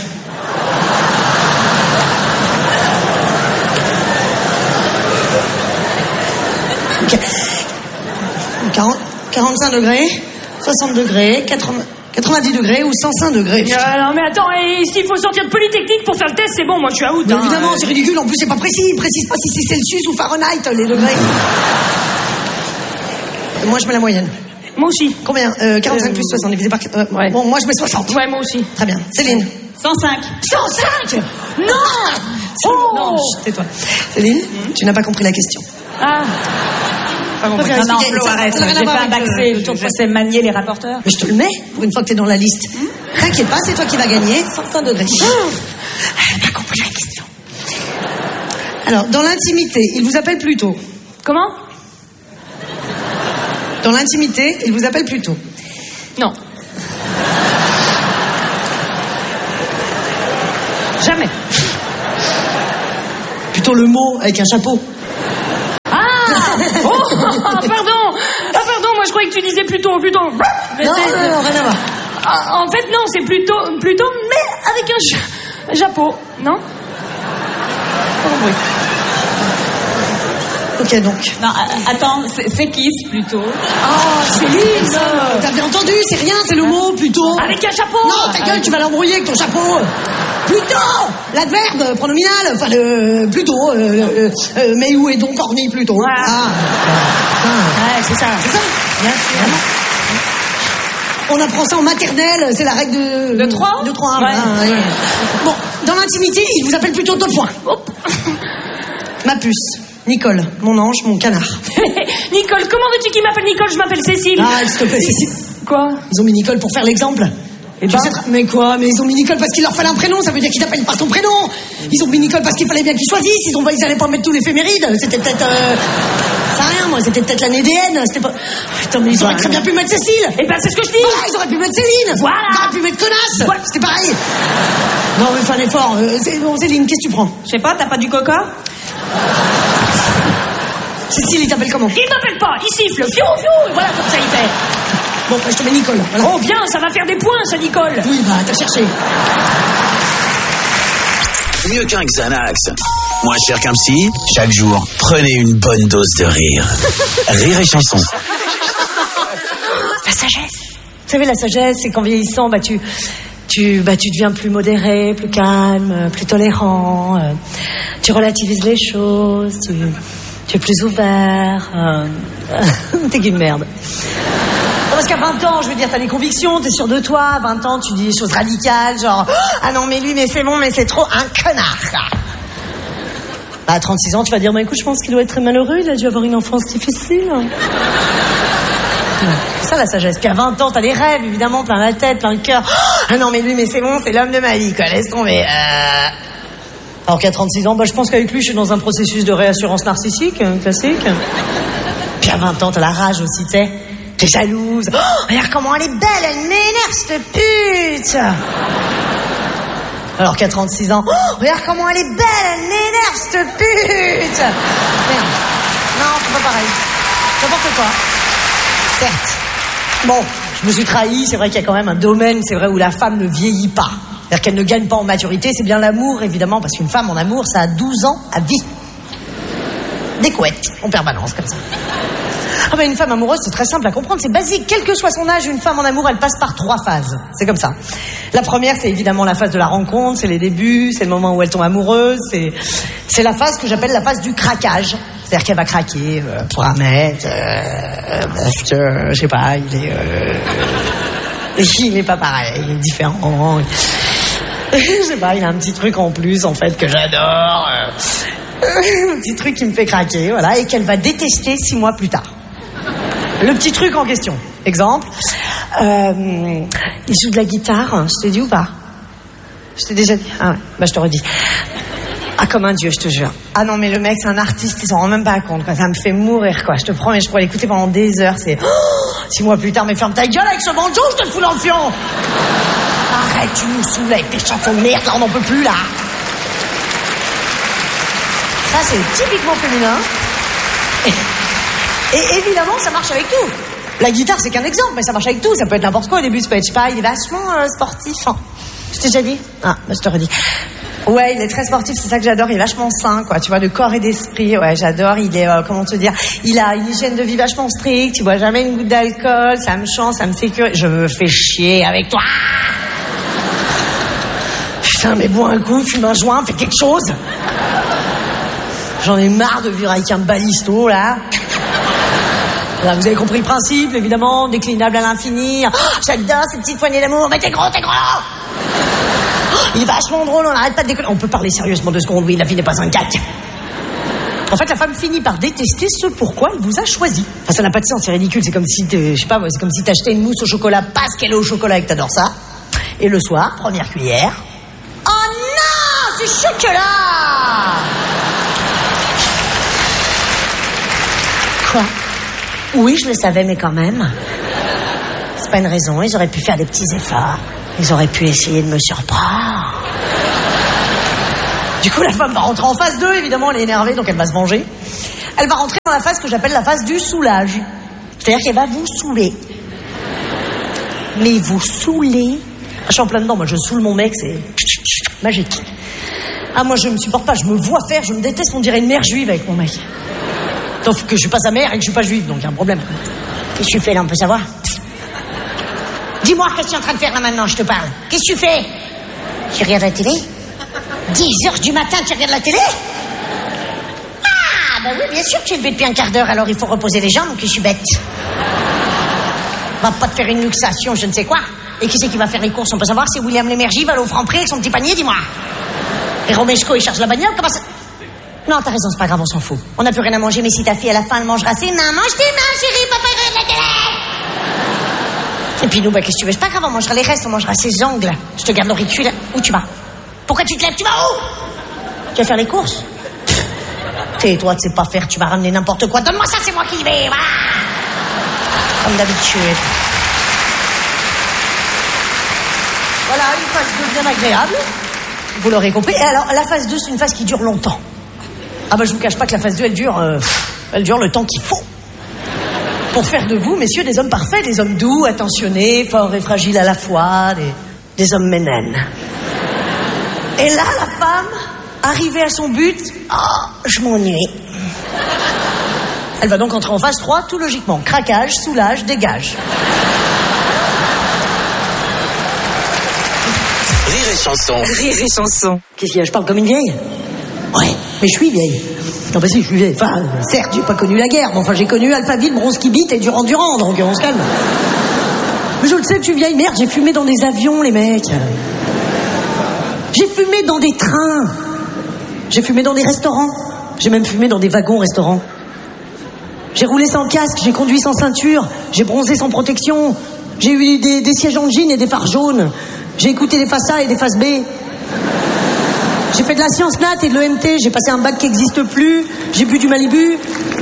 45 degrés, 60 degrés, 90 degrés ou 105 degrés. Non, mais attends, et s'il faut sortir de Polytechnique pour faire le test, c'est bon, moi je suis out. Mais hein. évidemment, c'est ridicule. En plus, c'est pas précis. Il précise pas si c'est Celsius ou Fahrenheit, les degrés. Moi, je mets la moyenne. Moi aussi. Combien 45 plus 60 divisé par... ouais. Bon, moi, je mets 60. Ouais, moi aussi. Très bien. Céline. 105. 105 Non Oh Non, chut, tais-toi. Céline, tu n'as pas compris la question. Ah. Non, Préfère non, expliquer. Flo, Ça arrête. n'a rien à J'ai voir fait un avec bac le C. tour de Je sais manier les rapporteurs. Mais je te le mets pour une fois que t'es dans la liste. T'inquiète pas, c'est toi qui vas gagner. 105 degrés. Elle n'a pas compris la question. Alors, dans l'intimité, il vous appelle plutôt. Comment? Dans l'intimité, il vous appelle plutôt. Non. Jamais. Plutôt le mot avec un chapeau. Oh, pardon. Ah, pardon, moi je croyais que tu disais plutôt. Non, rien à voir. En fait, non, c'est plutôt, mais avec un chapeau, non? Oui. Ok, donc. Non, attends, c'est Kiss plutôt. Oh, Céline, t'as bien entendu, c'est rien, c'est le mot, plutôt. Avec un chapeau. Non, ta gueule, tu vas l'embrouiller avec ton chapeau. Plutôt, l'adverbe pronominal, enfin plutôt, mais où est donc orni plutôt. Voilà. Ouais, c'est ça. C'est ça. Bien sûr. On apprend ça en maternelle, c'est la règle de 3. De 3. Ouais. Bon, dans l'intimité, il vous appelle plutôt 2 points. Hop. Ma puce. Nicole, mon ange, mon canard. Nicole, comment veux-tu qu'il m'appelle Nicole? Je m'appelle Cécile. Ah, s'il te plaît, Cécile. Quoi? Ils ont mis Nicole pour faire l'exemple. Et Tu sais, mais quoi? Mais ils ont mis Nicole parce qu'il leur fallait un prénom, ça veut dire qu'ils t'appellent par ton prénom. Ils ont mis Nicole parce qu'il fallait bien qu'ils choisissent. Ils allaient pas mettre tous l'éphéméride. C'était peut-être. Ça rien, moi, c'était peut-être l'année DN. C'était pas. Putain, mais ils auraient très bien pu mettre Cécile. Eh ben, c'est ce que je dis. Voilà, ils auraient pu mettre Céline. Voilà. Ils auraient pu mettre Connasse. Voilà. C'était pareil. Non, mais fais un effort. Bon, Céline, qu'est-ce que tu prends? Je sais pas, t'as pas du coca? Cécile, il t'appelle comment? Il m'appelle pas, il siffle, fiou, voilà comme ça il fait. Bon, bah, je te mets Nicole. Voilà. Oh bien, ça va faire des points, ça, Nicole. Oui, bah, t'as cherché. Mieux qu'un Xanax. Moins cher qu'un psy. Chaque jour, prenez une bonne dose de rire. Rire et chanson. La sagesse. Vous savez, la sagesse, c'est qu'en vieillissant, tu deviens plus modéré, plus calme, plus tolérant. Tu relativises les choses. Tu es plus ouvert. T'es qu'une merde. Parce qu'à 20 ans, je veux dire, t'as des convictions, t'es sûr de toi. À 20 ans, tu dis des choses radicales, genre ah non, mais lui, mais c'est bon, mais c'est trop un connard. Bah, à 36 ans, tu vas dire bah écoute, je pense qu'il doit être très malheureux, il a dû avoir une enfance difficile. C'est ça la sagesse. Puis à 20 ans, t'as des rêves, évidemment, plein la tête, plein le cœur. Ah non, mais lui, mais c'est bon, c'est l'homme de ma vie, quoi. Laisse tomber. Alors qu'à 36 ans, je pense qu'avec lui, je suis dans un processus de réassurance narcissique, classique. Puis à 20 ans, t'as la rage aussi, tu sais. T'es jalouse. Oh, regarde comment elle est belle, elle m'énerve, cette pute. Alors qu'à 36 ans, oh, regarde comment elle est belle, elle m'énerve, cette pute. Merde. Non, c'est pas pareil. N'importe quoi. Certes. Bon, je me suis trahi, c'est vrai qu'il y a quand même un domaine, c'est vrai, où la femme ne vieillit pas. C'est-à-dire qu'elle ne gagne pas en maturité, c'est bien l'amour, évidemment, parce qu'une femme en amour, ça a 12 ans à vie. Des couettes, en permanence, comme ça. Ah ben une femme amoureuse, c'est très simple à comprendre, c'est basique. Quel que soit son âge, une femme en amour, elle passe par 3 phases. C'est comme ça. La première, c'est évidemment la phase de la rencontre, c'est les débuts, c'est le moment où elle tombe amoureuse, c'est la phase que j'appelle la phase du craquage. C'est-à-dire qu'elle va craquer pour un mec, parce que, je sais pas, il est pas pareil, il est différent. Je sais pas, il a un petit truc en plus, en fait, que j'adore. Un petit truc qui me fait craquer, voilà, et qu'elle va détester 6 mois plus tard. Le petit truc en question. Exemple, il joue de la guitare, je t'ai dit ou pas? Je t'ai déjà dit? Ah ouais, bah je t'aurais dit. Ah, comme un dieu, je te jure. Ah non, mais le mec, c'est un artiste, il s'en rend même pas compte, quoi. Ça me fait mourir, quoi. Je te promets, je pourrais l'écouter pendant des heures, c'est... 6 mois plus tard, mais ferme ta gueule avec ce banjo, je te le fous dans le fion. Arrête, tu nous saoules avec tes chansons de merde, là, on n'en peut plus, là. Ça, c'est typiquement féminin. Et évidemment, ça marche avec tout. La guitare, c'est qu'un exemple, mais ça marche avec tout. Ça peut être n'importe quoi. Au début, ça peut être, je sais pas, il est vachement sportif. Hein. Je t'ai déjà dit? Ah, bah, je te redis. Ouais, il est très sportif, c'est ça que j'adore. Il est vachement sain, quoi. Tu vois, de corps et d'esprit. Ouais, j'adore. Il est, comment te dire, il a une hygiène de vie vachement stricte. Il boit jamais une goutte d'alcool. Ça me change, ça me sécurise. Je me fais chier avec toi. Putain, mais bois un coup, fume un joint, fais quelque chose. J'en ai marre de vivre avec un balisto, là. Là, vous avez compris le principe, évidemment, déclinable à l'infini. Oh, j'adore ces petites poignées d'amour, mais t'es gros, t'es gros. Oh, il est vachement drôle, on n'arrête pas de déconner. On peut parler sérieusement 2 secondes, oui, la vie n'est pas un gag. En fait, la femme finit par détester ce pourquoi elle vous a choisi. Enfin, ça n'a pas de sens, c'est ridicule. C'est comme si, je sais pas, c'est comme si t'achetais une mousse au chocolat parce qu'elle est au chocolat et que t'adores ça. Et le soir, première cuillère. Oh non, c'est chocolat! Quoi? Oui, je le savais, mais quand même. C'est pas une raison, ils auraient pu faire des petits efforts. Ils auraient pu essayer de me surprendre. Du coup, la femme va rentrer en phase 2, évidemment, elle est énervée, donc elle va se venger. Elle va rentrer dans la phase que j'appelle la phase du soulage. C'est-à-dire qu'elle va vous saouler. Mais vous saouler... Je suis en plein dedans, moi je saoule mon mec, c'est magique. Ah, moi je me supporte pas, je me vois faire, je me déteste, on dirait une mère juive avec mon mec. Sauf que je suis pas sa mère et que je suis pas juive, donc il y a un problème. Qu'est-ce que tu fais là, on peut savoir? Dis-moi, qu'est-ce que tu es en train de faire là maintenant, je te parle? Qu'est-ce que tu fais? Tu regardes la télé? 10h du matin, tu regardes la télé? Ah, bah oui, bien sûr que tu es levé depuis un quart d'heure, alors il faut reposer les jambes, que je suis bête. Va pas te faire une luxation, je ne sais quoi. Et qui c'est qui va faire les courses? On peut savoir, c'est William Lémergie, va aller au Franprix avec son petit panier, dis-moi. Et Romeshko, il charge la bagnole, comment ça? Non, t'as raison, c'est pas grave, on s'en fout. On n'a plus rien à manger, mais si ta fille, à la fin, elle mangera ses mains, mange tes mains, chérie, papa, regarde la télé. Et puis nous, bah, qu'est-ce que tu veux? C'est pas grave, on mangera les restes, on mangera ses ongles. Je te garde l'auricule. Où tu vas? Pourquoi tu te lèves? Tu vas où? Tu vas faire les courses? Tais-toi, tu sais pas faire, tu vas ramener n'importe quoi. Donne-moi ça, c'est moi qui y vais, voilà. Comme d'habitude. Voilà, une phase 2 bien agréable. Vous l'aurez compris. Et alors, la phase 2, c'est une phase qui dure longtemps. Ah bah, je vous cache pas que la phase 2, elle dure le temps qu'il faut. Pour faire de vous, messieurs, des hommes parfaits, des hommes doux, attentionnés, forts et fragiles à la fois, des hommes ménènes. Et là, la femme, arrivée à son but, je m'ennuie. Elle va donc entrer en phase 3, tout logiquement. Craquage, soulage, dégage. Rire et chanson. Rire et chanson. Qu'est-ce qu'il y a? Je parle comme une vieille? Ouais, mais je suis vieille. Non, bah si, je suis vieille. Enfin, certes, j'ai pas connu la guerre, mais enfin, j'ai connu Alphaville, Bronze-Kibit et Durand-Durand, donc on se calme. Mais je le sais que je suis vieille. Merde, j'ai fumé dans des avions, les mecs. J'ai fumé dans des trains. J'ai fumé dans des restaurants. J'ai même fumé dans des wagons-restaurants. J'ai roulé sans casque, j'ai conduit sans ceinture, j'ai bronzé sans protection, j'ai eu des sièges en jean et des phares jaunes, j'ai écouté des faces A et des faces B. J'ai fait de la science nat et de l'EMT, j'ai passé un bac qui n'existe plus, j'ai bu du Malibu.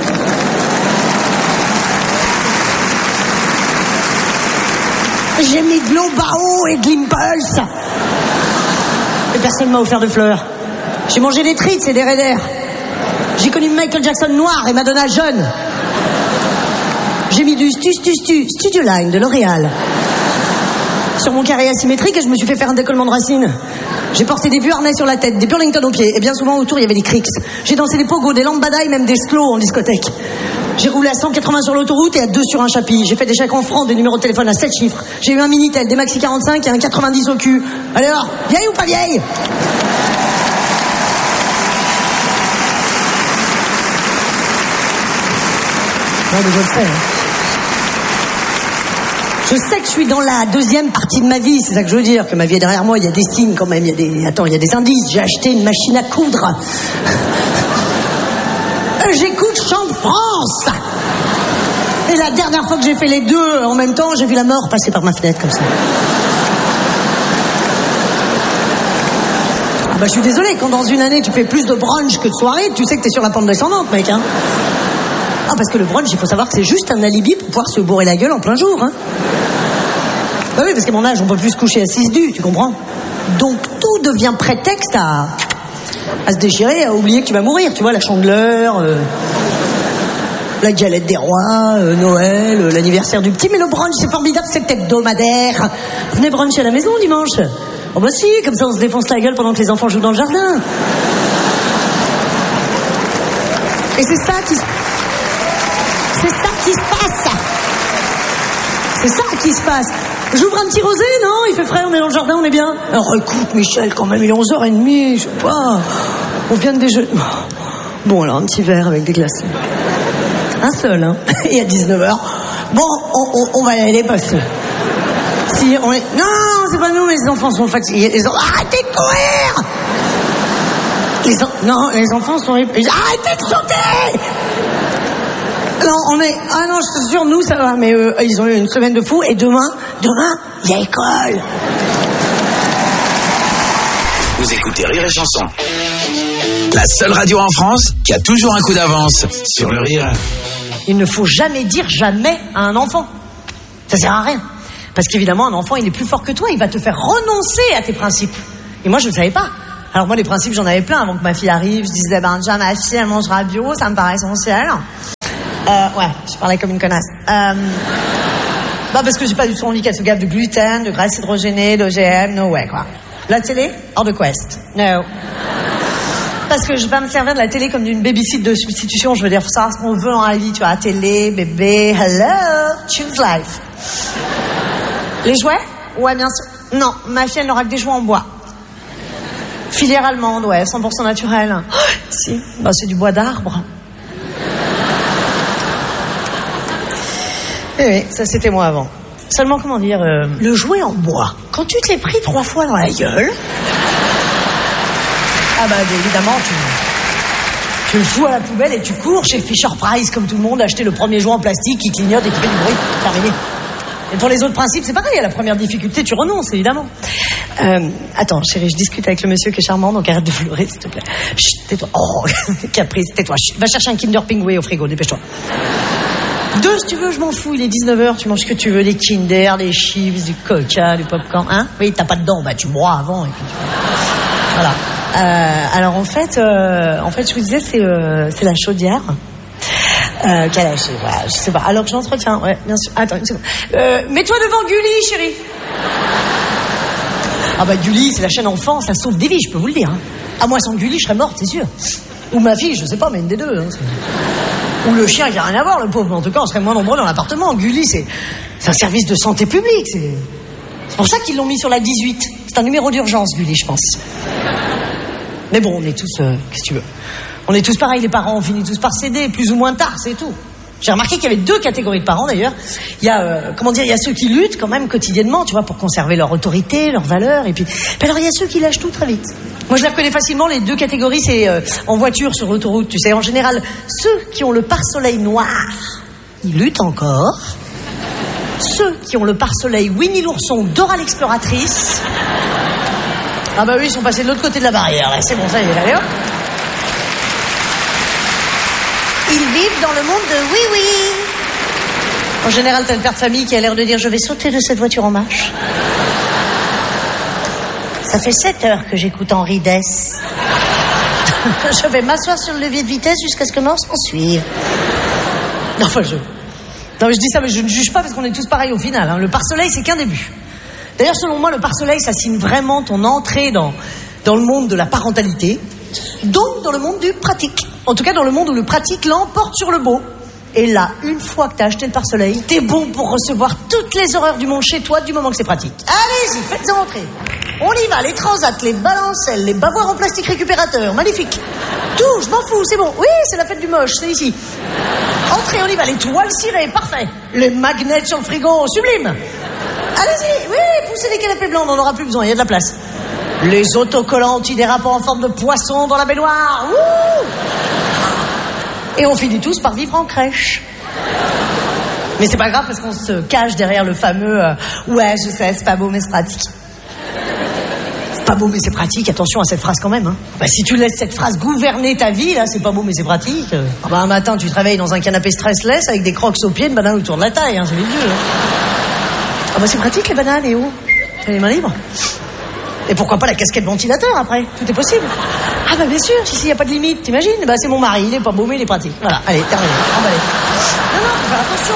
J'ai mis de l'eau Bao et de l'Impulse. Et personne ne m'a offert de fleurs. J'ai mangé des Tritz et des Raiders. J'ai connu Michael Jackson noir et Madonna jeune. J'ai mis du Studio Line de L'Oréal sur mon carré asymétrique et je me suis fait faire un décollement de racines. J'ai porté des vieux harnais sur la tête, des Burlington aux pieds et bien souvent autour il y avait des Cricks. J'ai dansé des pogos, des lambada et même des slow en discothèque. J'ai roulé à 180 sur l'autoroute et à 2 sur un chapitre. J'ai fait des chèques en francs, des numéros de téléphone à 7 chiffres. J'ai eu un Minitel, des Maxi 45 et un 90 au cul. Allez alors, vieille ou pas vieille? Non, mais je le sais. Je sais que je suis dans la deuxième partie de ma vie, c'est ça que je veux dire, que ma vie est derrière moi, il y a des signes quand même, il y a des indices. J'ai acheté une machine à coudre. J'écoute Chant de France. Et la dernière fois que j'ai fait les deux en même temps, j'ai vu la mort passer par ma fenêtre comme ça. Ah bah je suis désolée, quand dans une année tu fais plus de brunch que de soirée, tu sais que t'es sur la pente descendante, mec, hein. Ah, parce que le brunch, il faut savoir que c'est juste un alibi pour pouvoir se bourrer la gueule en plein jour, hein. Bah oui, parce qu'à mon âge, on peut plus se coucher à 6 du, tu comprends? Donc tout devient prétexte à se déchirer, à oublier que tu vas mourir, tu vois, la Chandeleur, la galette des rois, Noël, l'anniversaire du petit. Mais le brunch, c'est formidable, c'est hebdomadaire. Venez bruncher à la maison dimanche. Oh bah si, comme ça on se défonce la gueule pendant que les enfants jouent dans le jardin. Et c'est ça qui se passe. C'est ça qui se passe. J'ouvre un petit rosé, non? Il fait frais, on est dans le jardin, on est bien. Alors écoute, Michel, quand même, il est 11h30, je sais pas. On vient de déjeuner. Bon, alors, un petit verre avec des glaces. Un seul, hein. Et à 19h. Bon, on va y aller parce que... Si on est... Non, c'est pas nous, mais les enfants sont fatigués. Arrêtez de courir! Non, les enfants sont... Arrêtez de sauter! Non, on est... Ah non, je te jure, nous, ça va. Mais ils ont eu une semaine de fou. Et demain, il y a école. Vous écoutez Rire et Chanson. La seule radio en France qui a toujours un coup d'avance sur le rire. Il ne faut jamais dire jamais à un enfant. Ça sert à rien. Parce qu'évidemment, un enfant, il est plus fort que toi. Il va te faire renoncer à tes principes. Et moi, je ne savais pas. Alors moi, les principes, j'en avais plein avant que ma fille arrive. Je disais, déjà, ma fille, elle mangera bio, ça me paraît essentiel. Ouais, je parlais comme une connasse. Parce que j'ai pas du tout envie qu'elle se gave de gluten, de graisse hydrogénée, d'OGM, no way, quoi. La télé, hors de quest. No. Parce que je vais pas me servir de la télé comme d'une babysit de substitution. Je veux dire, faut savoir ce qu'on veut dans la vie. Tu vois, télé, bébé, hello, choose life. Les jouets? Ouais, bien sûr. Non, ma fille, elle n'aura que des jouets en bois. Filière allemande, ouais, 100% naturel. Oh, si, c'est du bois d'arbre. Oui, ça c'était moi avant. Seulement, comment dire, le jouet en bois, quand tu te l'es pris 3 fois dans la gueule... évidemment, tu le fous à la poubelle et tu cours chez Fisher Price, comme tout le monde, acheter le premier jouet en plastique qui clignote et qui fait du bruit. Terminé. Et pour les autres principes, c'est pareil. À la première difficulté, tu renonces, évidemment. Attends, chérie, je discute avec le monsieur qui est charmant, donc arrête de pleurer, s'il te plaît. Chut, tais-toi. Oh, caprice, tais-toi. Chut. Va chercher un Kinder Pingouin au frigo, dépêche-toi. 2, si tu veux, je m'en fous. Il est 19h, tu manges ce que tu veux, des Kinder, des chips, du Coca, du popcorn, hein? Oui, t'as pas de dents, tu bois avant et puis tu... Voilà. Alors en fait, je vous disais, c'est la chaudière. Quelle âge, je sais pas. Alors que j'entretiens, ouais, bien sûr. Attends une seconde. Mets-toi devant Gulli, chérie. Gulli, c'est la chaîne enfant, ça sauve des vies, je peux vous le dire. Hein. Moi, sans Gulli, je serais morte, c'est sûr. Ou ma fille, je sais pas, mais une des deux. Hein, ou le chien qui a rien à voir, le pauvre. Mais en tout cas, on serait moins nombreux dans l'appartement. Gulli, c'est un service de santé publique. C'est pour ça qu'ils l'ont mis sur la 18. C'est un numéro d'urgence, Gulli, je pense. Mais bon, on est tous... qu'est-ce que tu veux? On est tous pareils, les parents, on finit tous par céder, plus ou moins tard, c'est tout. J'ai remarqué qu'il y avait 2 catégories de parents, d'ailleurs. Il y a, il y a ceux qui luttent quand même quotidiennement, tu vois, pour conserver leur autorité, leurs valeurs, et puis... alors, il y a ceux qui lâchent tout très vite. Moi, je les reconnais facilement, les 2 catégories, c'est en voiture, sur l'autoroute, tu sais. En général, ceux qui ont le pare-soleil noir, ils luttent encore. Ceux qui ont le pare-soleil Winnie l'ourson, Dora l'exploratrice... oui, ils sont passés de l'autre côté de la barrière. Là. C'est bon, ça y est, allez hop. Ils vivent dans le monde de oui-oui. En général, t'as le père de famille qui a l'air de dire « Je vais sauter de cette voiture en marche. » Ça fait 7 heures que j'écoute Henri Dess. Je vais m'asseoir sur le levier de vitesse jusqu'à ce que mort s'en suive. Non, je dis ça, mais je ne juge pas parce qu'on est tous pareils au final. Hein. Le pare-soleil, c'est qu'un début. D'ailleurs, selon moi, le pare-soleil, ça signe vraiment ton entrée dans le monde de la parentalité, donc dans le monde du pratique. En tout cas, dans le monde où le pratique l'emporte sur le beau. Et là, une fois que t'as acheté le pare-soleil, t'es bon pour recevoir toutes les horreurs du monde chez toi du moment que c'est pratique. Allez-y, faites-en entrer. On y va, les transats, les balancelles, les bavoirs en plastique récupérateur, magnifique. Tout, je m'en fous, c'est bon. Oui, c'est la fête du moche, c'est ici. Entrez, on y va, les toiles cirées, parfait. Les magnets sur le frigo, sublime. Allez-y, oui, poussez les canapés blancs, on n'en aura plus besoin, il y a de la place. Les autocollants antidérapants en forme de poisson dans la baignoire. Ouh. Et on finit tous par vivre en crèche. Mais c'est pas grave parce qu'on se cache derrière le fameux ouais, je sais, c'est pas beau mais c'est pratique. C'est pas beau mais c'est pratique, attention à cette phrase quand même. Hein. Si tu laisses cette phrase gouverner ta vie, là, c'est pas beau mais c'est pratique. Un matin, tu te réveilles dans un canapé stressless avec des crocs aux pieds, une banane autour de la taille, hein, c'est vieux. Hein. C'est pratique les bananes, et oh, t'as les mains libres. Et pourquoi pas la casquette ventilateur après? Tout est possible. Bien sûr, ici il n'y a pas de limite, t'imagines? C'est mon mari, il est pas beau mais il est pratique. Voilà, allez, terminé, emballé. Non, faut faire attention,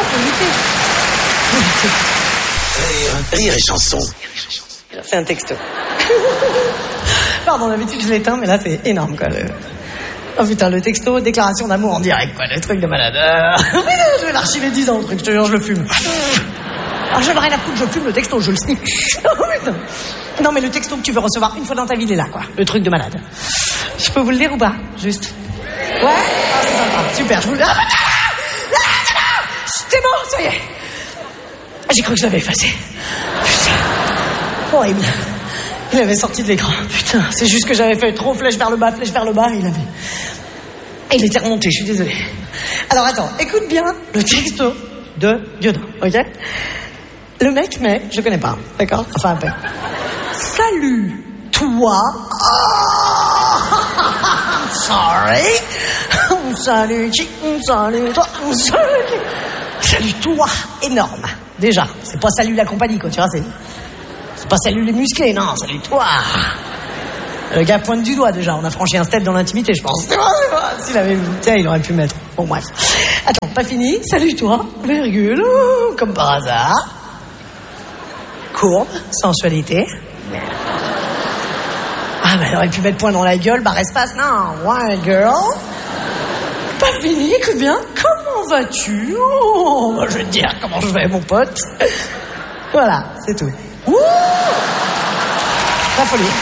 faut lutter. Rire et chanson. C'est un texto. Pardon, d'habitude je l'éteins, mais là c'est énorme quoi. Oh putain, le texto, déclaration d'amour en direct quoi, le truc de malade. Je vais l'archiver 10 ans le truc, je te jure, je le fume. Alors je n'ai rien à foutre, je fume le texto, je le sniffe. Oh putain. Non mais le texto que tu veux recevoir une fois dans ta vie, il est là quoi, le truc de malade. Je peux vous le lire ou pas? Juste. Ouais? C'est sympa, super, je vous le dis. C'est bon, ça y est. J'ai cru que je l'avais effacé. Putain. Horrible. Il avait sorti de l'écran. Putain, c'est juste que j'avais fait trop flèche vers le bas, il était remonté, je suis désolée. Alors attends, écoute bien le texto de Dieudonné, ok? Le mec met, je connais pas, d'accord? Enfin un peu. Salut, toi. Oh, I'm sorry. Salut, toi. Salut, toi. Énorme. Déjà, c'est pas salut la compagnie, quoi, tu vois, c'est pas salut les musclés, non, salut toi. Le gars pointe du doigt déjà. On a franchi un step dans l'intimité, je pense. C'est vrai. S'il avait vu, tiens, il aurait pu mettre. Bon, bref. Attends, pas fini. Salut toi, virgule, comme par hasard. Courbe, sensualité. Ah, bah, il aurait pu mettre point dans la gueule, barre espace. Non, ouais, girl. Pas fini, écoute bien. Comment vas-tu? Oh, bah, je vais te dire comment je vais, mon pote. Voilà, c'est tout. Ouh, la folie.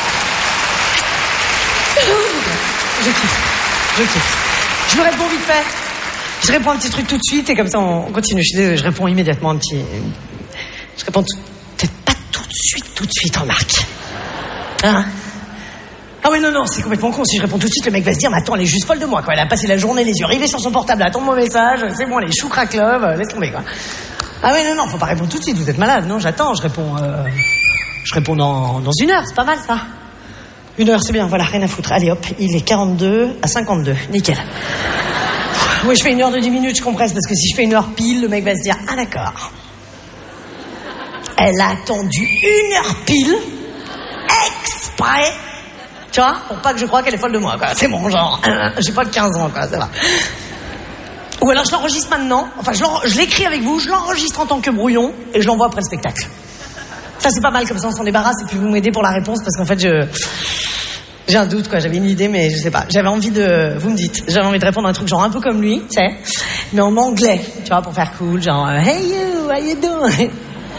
Je kiffe. Je me réponds vite fait. Je réponds un petit truc tout de suite et comme ça on continue. Je réponds immédiatement un petit... Je réponds peut-être pas tout de suite, remarque. Hein? Ah oui, non, c'est complètement con. Si je réponds tout de suite, le mec va se dire, mais attends, elle est juste folle de moi, quoi. Elle a passé la journée les yeux rivés sur son portable, elle attend mon message, c'est bon, les choux crack love, laisse tomber, quoi. Ah oui, non, faut pas répondre tout de suite, vous êtes malade. Non, j'attends, je réponds dans 1 heure, c'est pas mal, ça. 1 heure, c'est bien, voilà, rien à foutre. Allez, hop, il est 42 à 52, nickel. Oui, je fais 1 heure de 10 minutes, je compresse, parce que si je fais 1 heure pile, le mec va se dire, ah d'accord. Elle a attendu 1 heure pile, exprès, tu vois, pour pas que je croie qu'elle est folle de moi, quoi. C'est bon, genre, j'ai pas que 15 ans, quoi, ça va. Ou alors je l'enregistre maintenant, enfin je l'écris avec vous, je l'enregistre en tant que brouillon, et je l'envoie après le spectacle. Ça c'est pas mal, comme ça on s'en débarrasse, et puis vous m'aidez pour la réponse, parce qu'en fait j'ai un doute, quoi, j'avais une idée, mais je sais pas, j'avais envie de répondre à un truc genre un peu comme lui, tu sais, mais en anglais, tu vois, pour faire cool, genre, hey you, how you doing?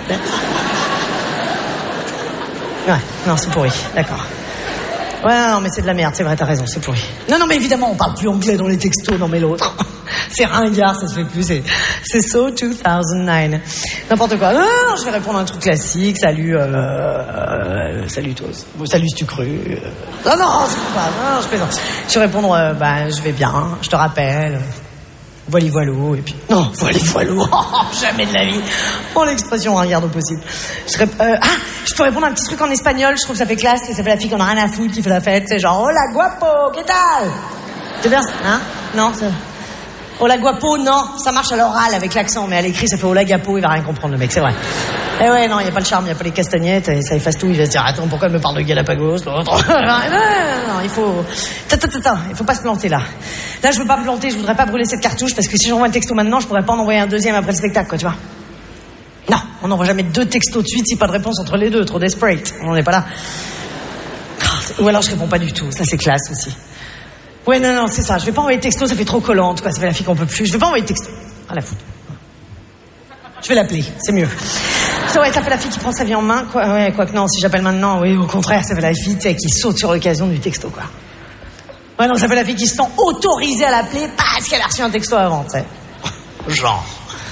Ouais, non, c'est pourri, d'accord. Ouais, non, mais c'est de la merde, c'est vrai, t'as raison, c'est pourri. Non, mais évidemment, on parle plus anglais dans les textos, non, mais l'autre. C'est ringard, ça se fait plus, c'est so 2009. N'importe quoi. Non, je vais répondre à un truc classique, salut toi. Bon, salut si tu cru. Non, c'est pas, non, je plaisante. Je vais répondre, je vais bien, je te rappelle. Voilou, et puis... Non, voilou, jamais de la vie. Oh, l'expression ringard au possible. Je peux répondre à un petit truc en espagnol, je trouve que ça fait classe, et ça fait la fille qu'on a rien à foutre, qui fait la fête, c'est genre, hola guapo, ¿qué tal? C'est bien ça, hein? Non, c'est... Hola guapo, non, ça marche à l'oral avec l'accent, mais à l'écrit, ça fait hola gapo, il va rien comprendre, le mec, c'est vrai. Eh ouais, non, il n'y a pas le charme, il n'y a pas les castagnettes, et ça efface tout, il va se dire, attends, pourquoi elle me parle de Galapagos, l'autre? Non, il faut... il faut pas se planter, là. Là, je veux pas me planter, je voudrais pas brûler cette cartouche, parce que si j'envoie un texto maintenant, je pourrais pas en envoyer un deuxième après le spectacle, quoi, tu vois. Non, on n'envoie jamais 2 textos de suite si pas de réponse entre les 2, trop desperate, on n'est pas là. Ou alors je réponds pas du tout, ça c'est classe aussi. Ouais, non, c'est ça, je vais pas envoyer de texto, ça fait trop collante, quoi, ça fait la fille qu'on peut plus, je vais pas envoyer de texto. À la foutre. Je vais l'appeler, c'est mieux. Ça, ouais, ça fait la fille qui prend sa vie en main, quoi. Ouais, quoi que non, si j'appelle maintenant, oui, au contraire, ça fait la fille, tu sais, qui saute sur l'occasion du texto, quoi. Ouais, non, ça fait la fille qui se sent autorisée à l'appeler parce qu'elle a reçu un texto avant, tu sais. Genre.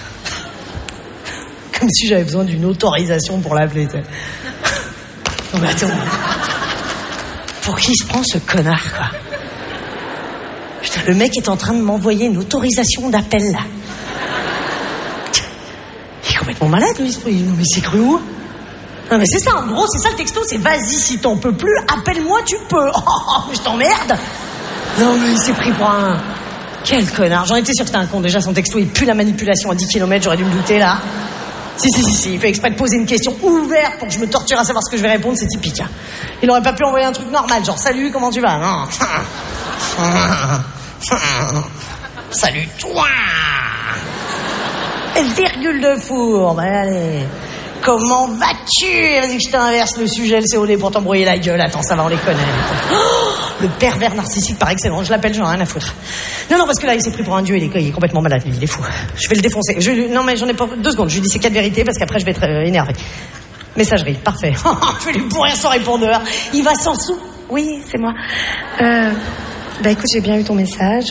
Comme si j'avais besoin d'une autorisation pour l'appeler, tu sais. Non, mais attends. Pour qui se prend ce connard, quoi? Putain, le mec est en train de m'envoyer une autorisation d'appel, là. Il est complètement malade, lui. Non, mais c'est cru où? Non, mais c'est ça, en gros, c'est ça le texto, c'est vas-y, si t'en peux plus, appelle-moi, tu peux. Oh, mais je t'emmerde. Non, mais il s'est pris pour un... Quel connard. J'en étais sûr que c'était un con. Déjà, son texto, il pue la manipulation à 10 km, j'aurais dû me douter, là. Si, il fait exprès de poser une question ouverte pour que je me torture à savoir ce que je vais répondre, c'est typique. Hein. Il aurait pas pu envoyer un truc normal, genre salut, comment tu vas? Non. Salut toi. Virgule de fourbe, allez. Comment vas-tu? Vas-y que je t'inverse le sujet, le COD pour t'embrouiller la gueule. Attends, ça va, on les connaît. Oh, le pervers narcissique par excellence, je l'appelle, j'en ai rien à foutre. Non, parce que là, il s'est pris pour un dieu, il est complètement malade, il est fou. Je vais le défoncer. Non, mais j'en ai pas 2 secondes, je lui dis ces 4 vérités parce qu'après je vais être énervé. Messagerie, parfait. Je vais lui pourrir son répondeur. Il va s'en sous. Oui, c'est moi. Écoute, j'ai bien eu ton message.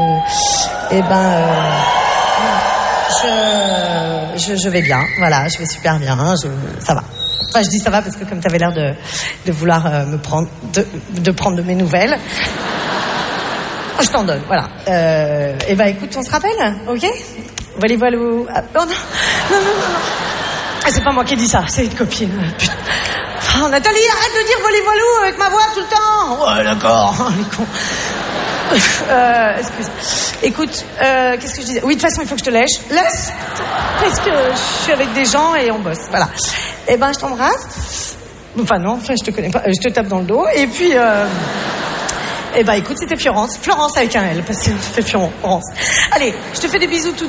Je vais bien, voilà, je vais super bien, ça va. Enfin, je dis ça va parce que comme tu avais l'air de vouloir me prendre, de prendre de mes nouvelles, je t'en donne, voilà. Écoute, on se rappelle, ok? Voilou. Ah, non. Ah, c'est pas moi qui ai dit ça, c'est une copine. Putain. Oh, Nathalie, arrête de dire voilou avec ma voix tout le temps. Ouais, d'accord, les cons. Excuse. Écoute, qu'est-ce que je disais? Oui, de toute façon, il faut que je te laisse. Parce que je suis avec des gens et on bosse. Voilà. Je t'embrasse. Enfin non, enfin je te connais pas, je te tape dans le dos. Et puis, écoute, c'était Florence avec un L, parce que c'était Florence. Allez, je te fais des bisous tout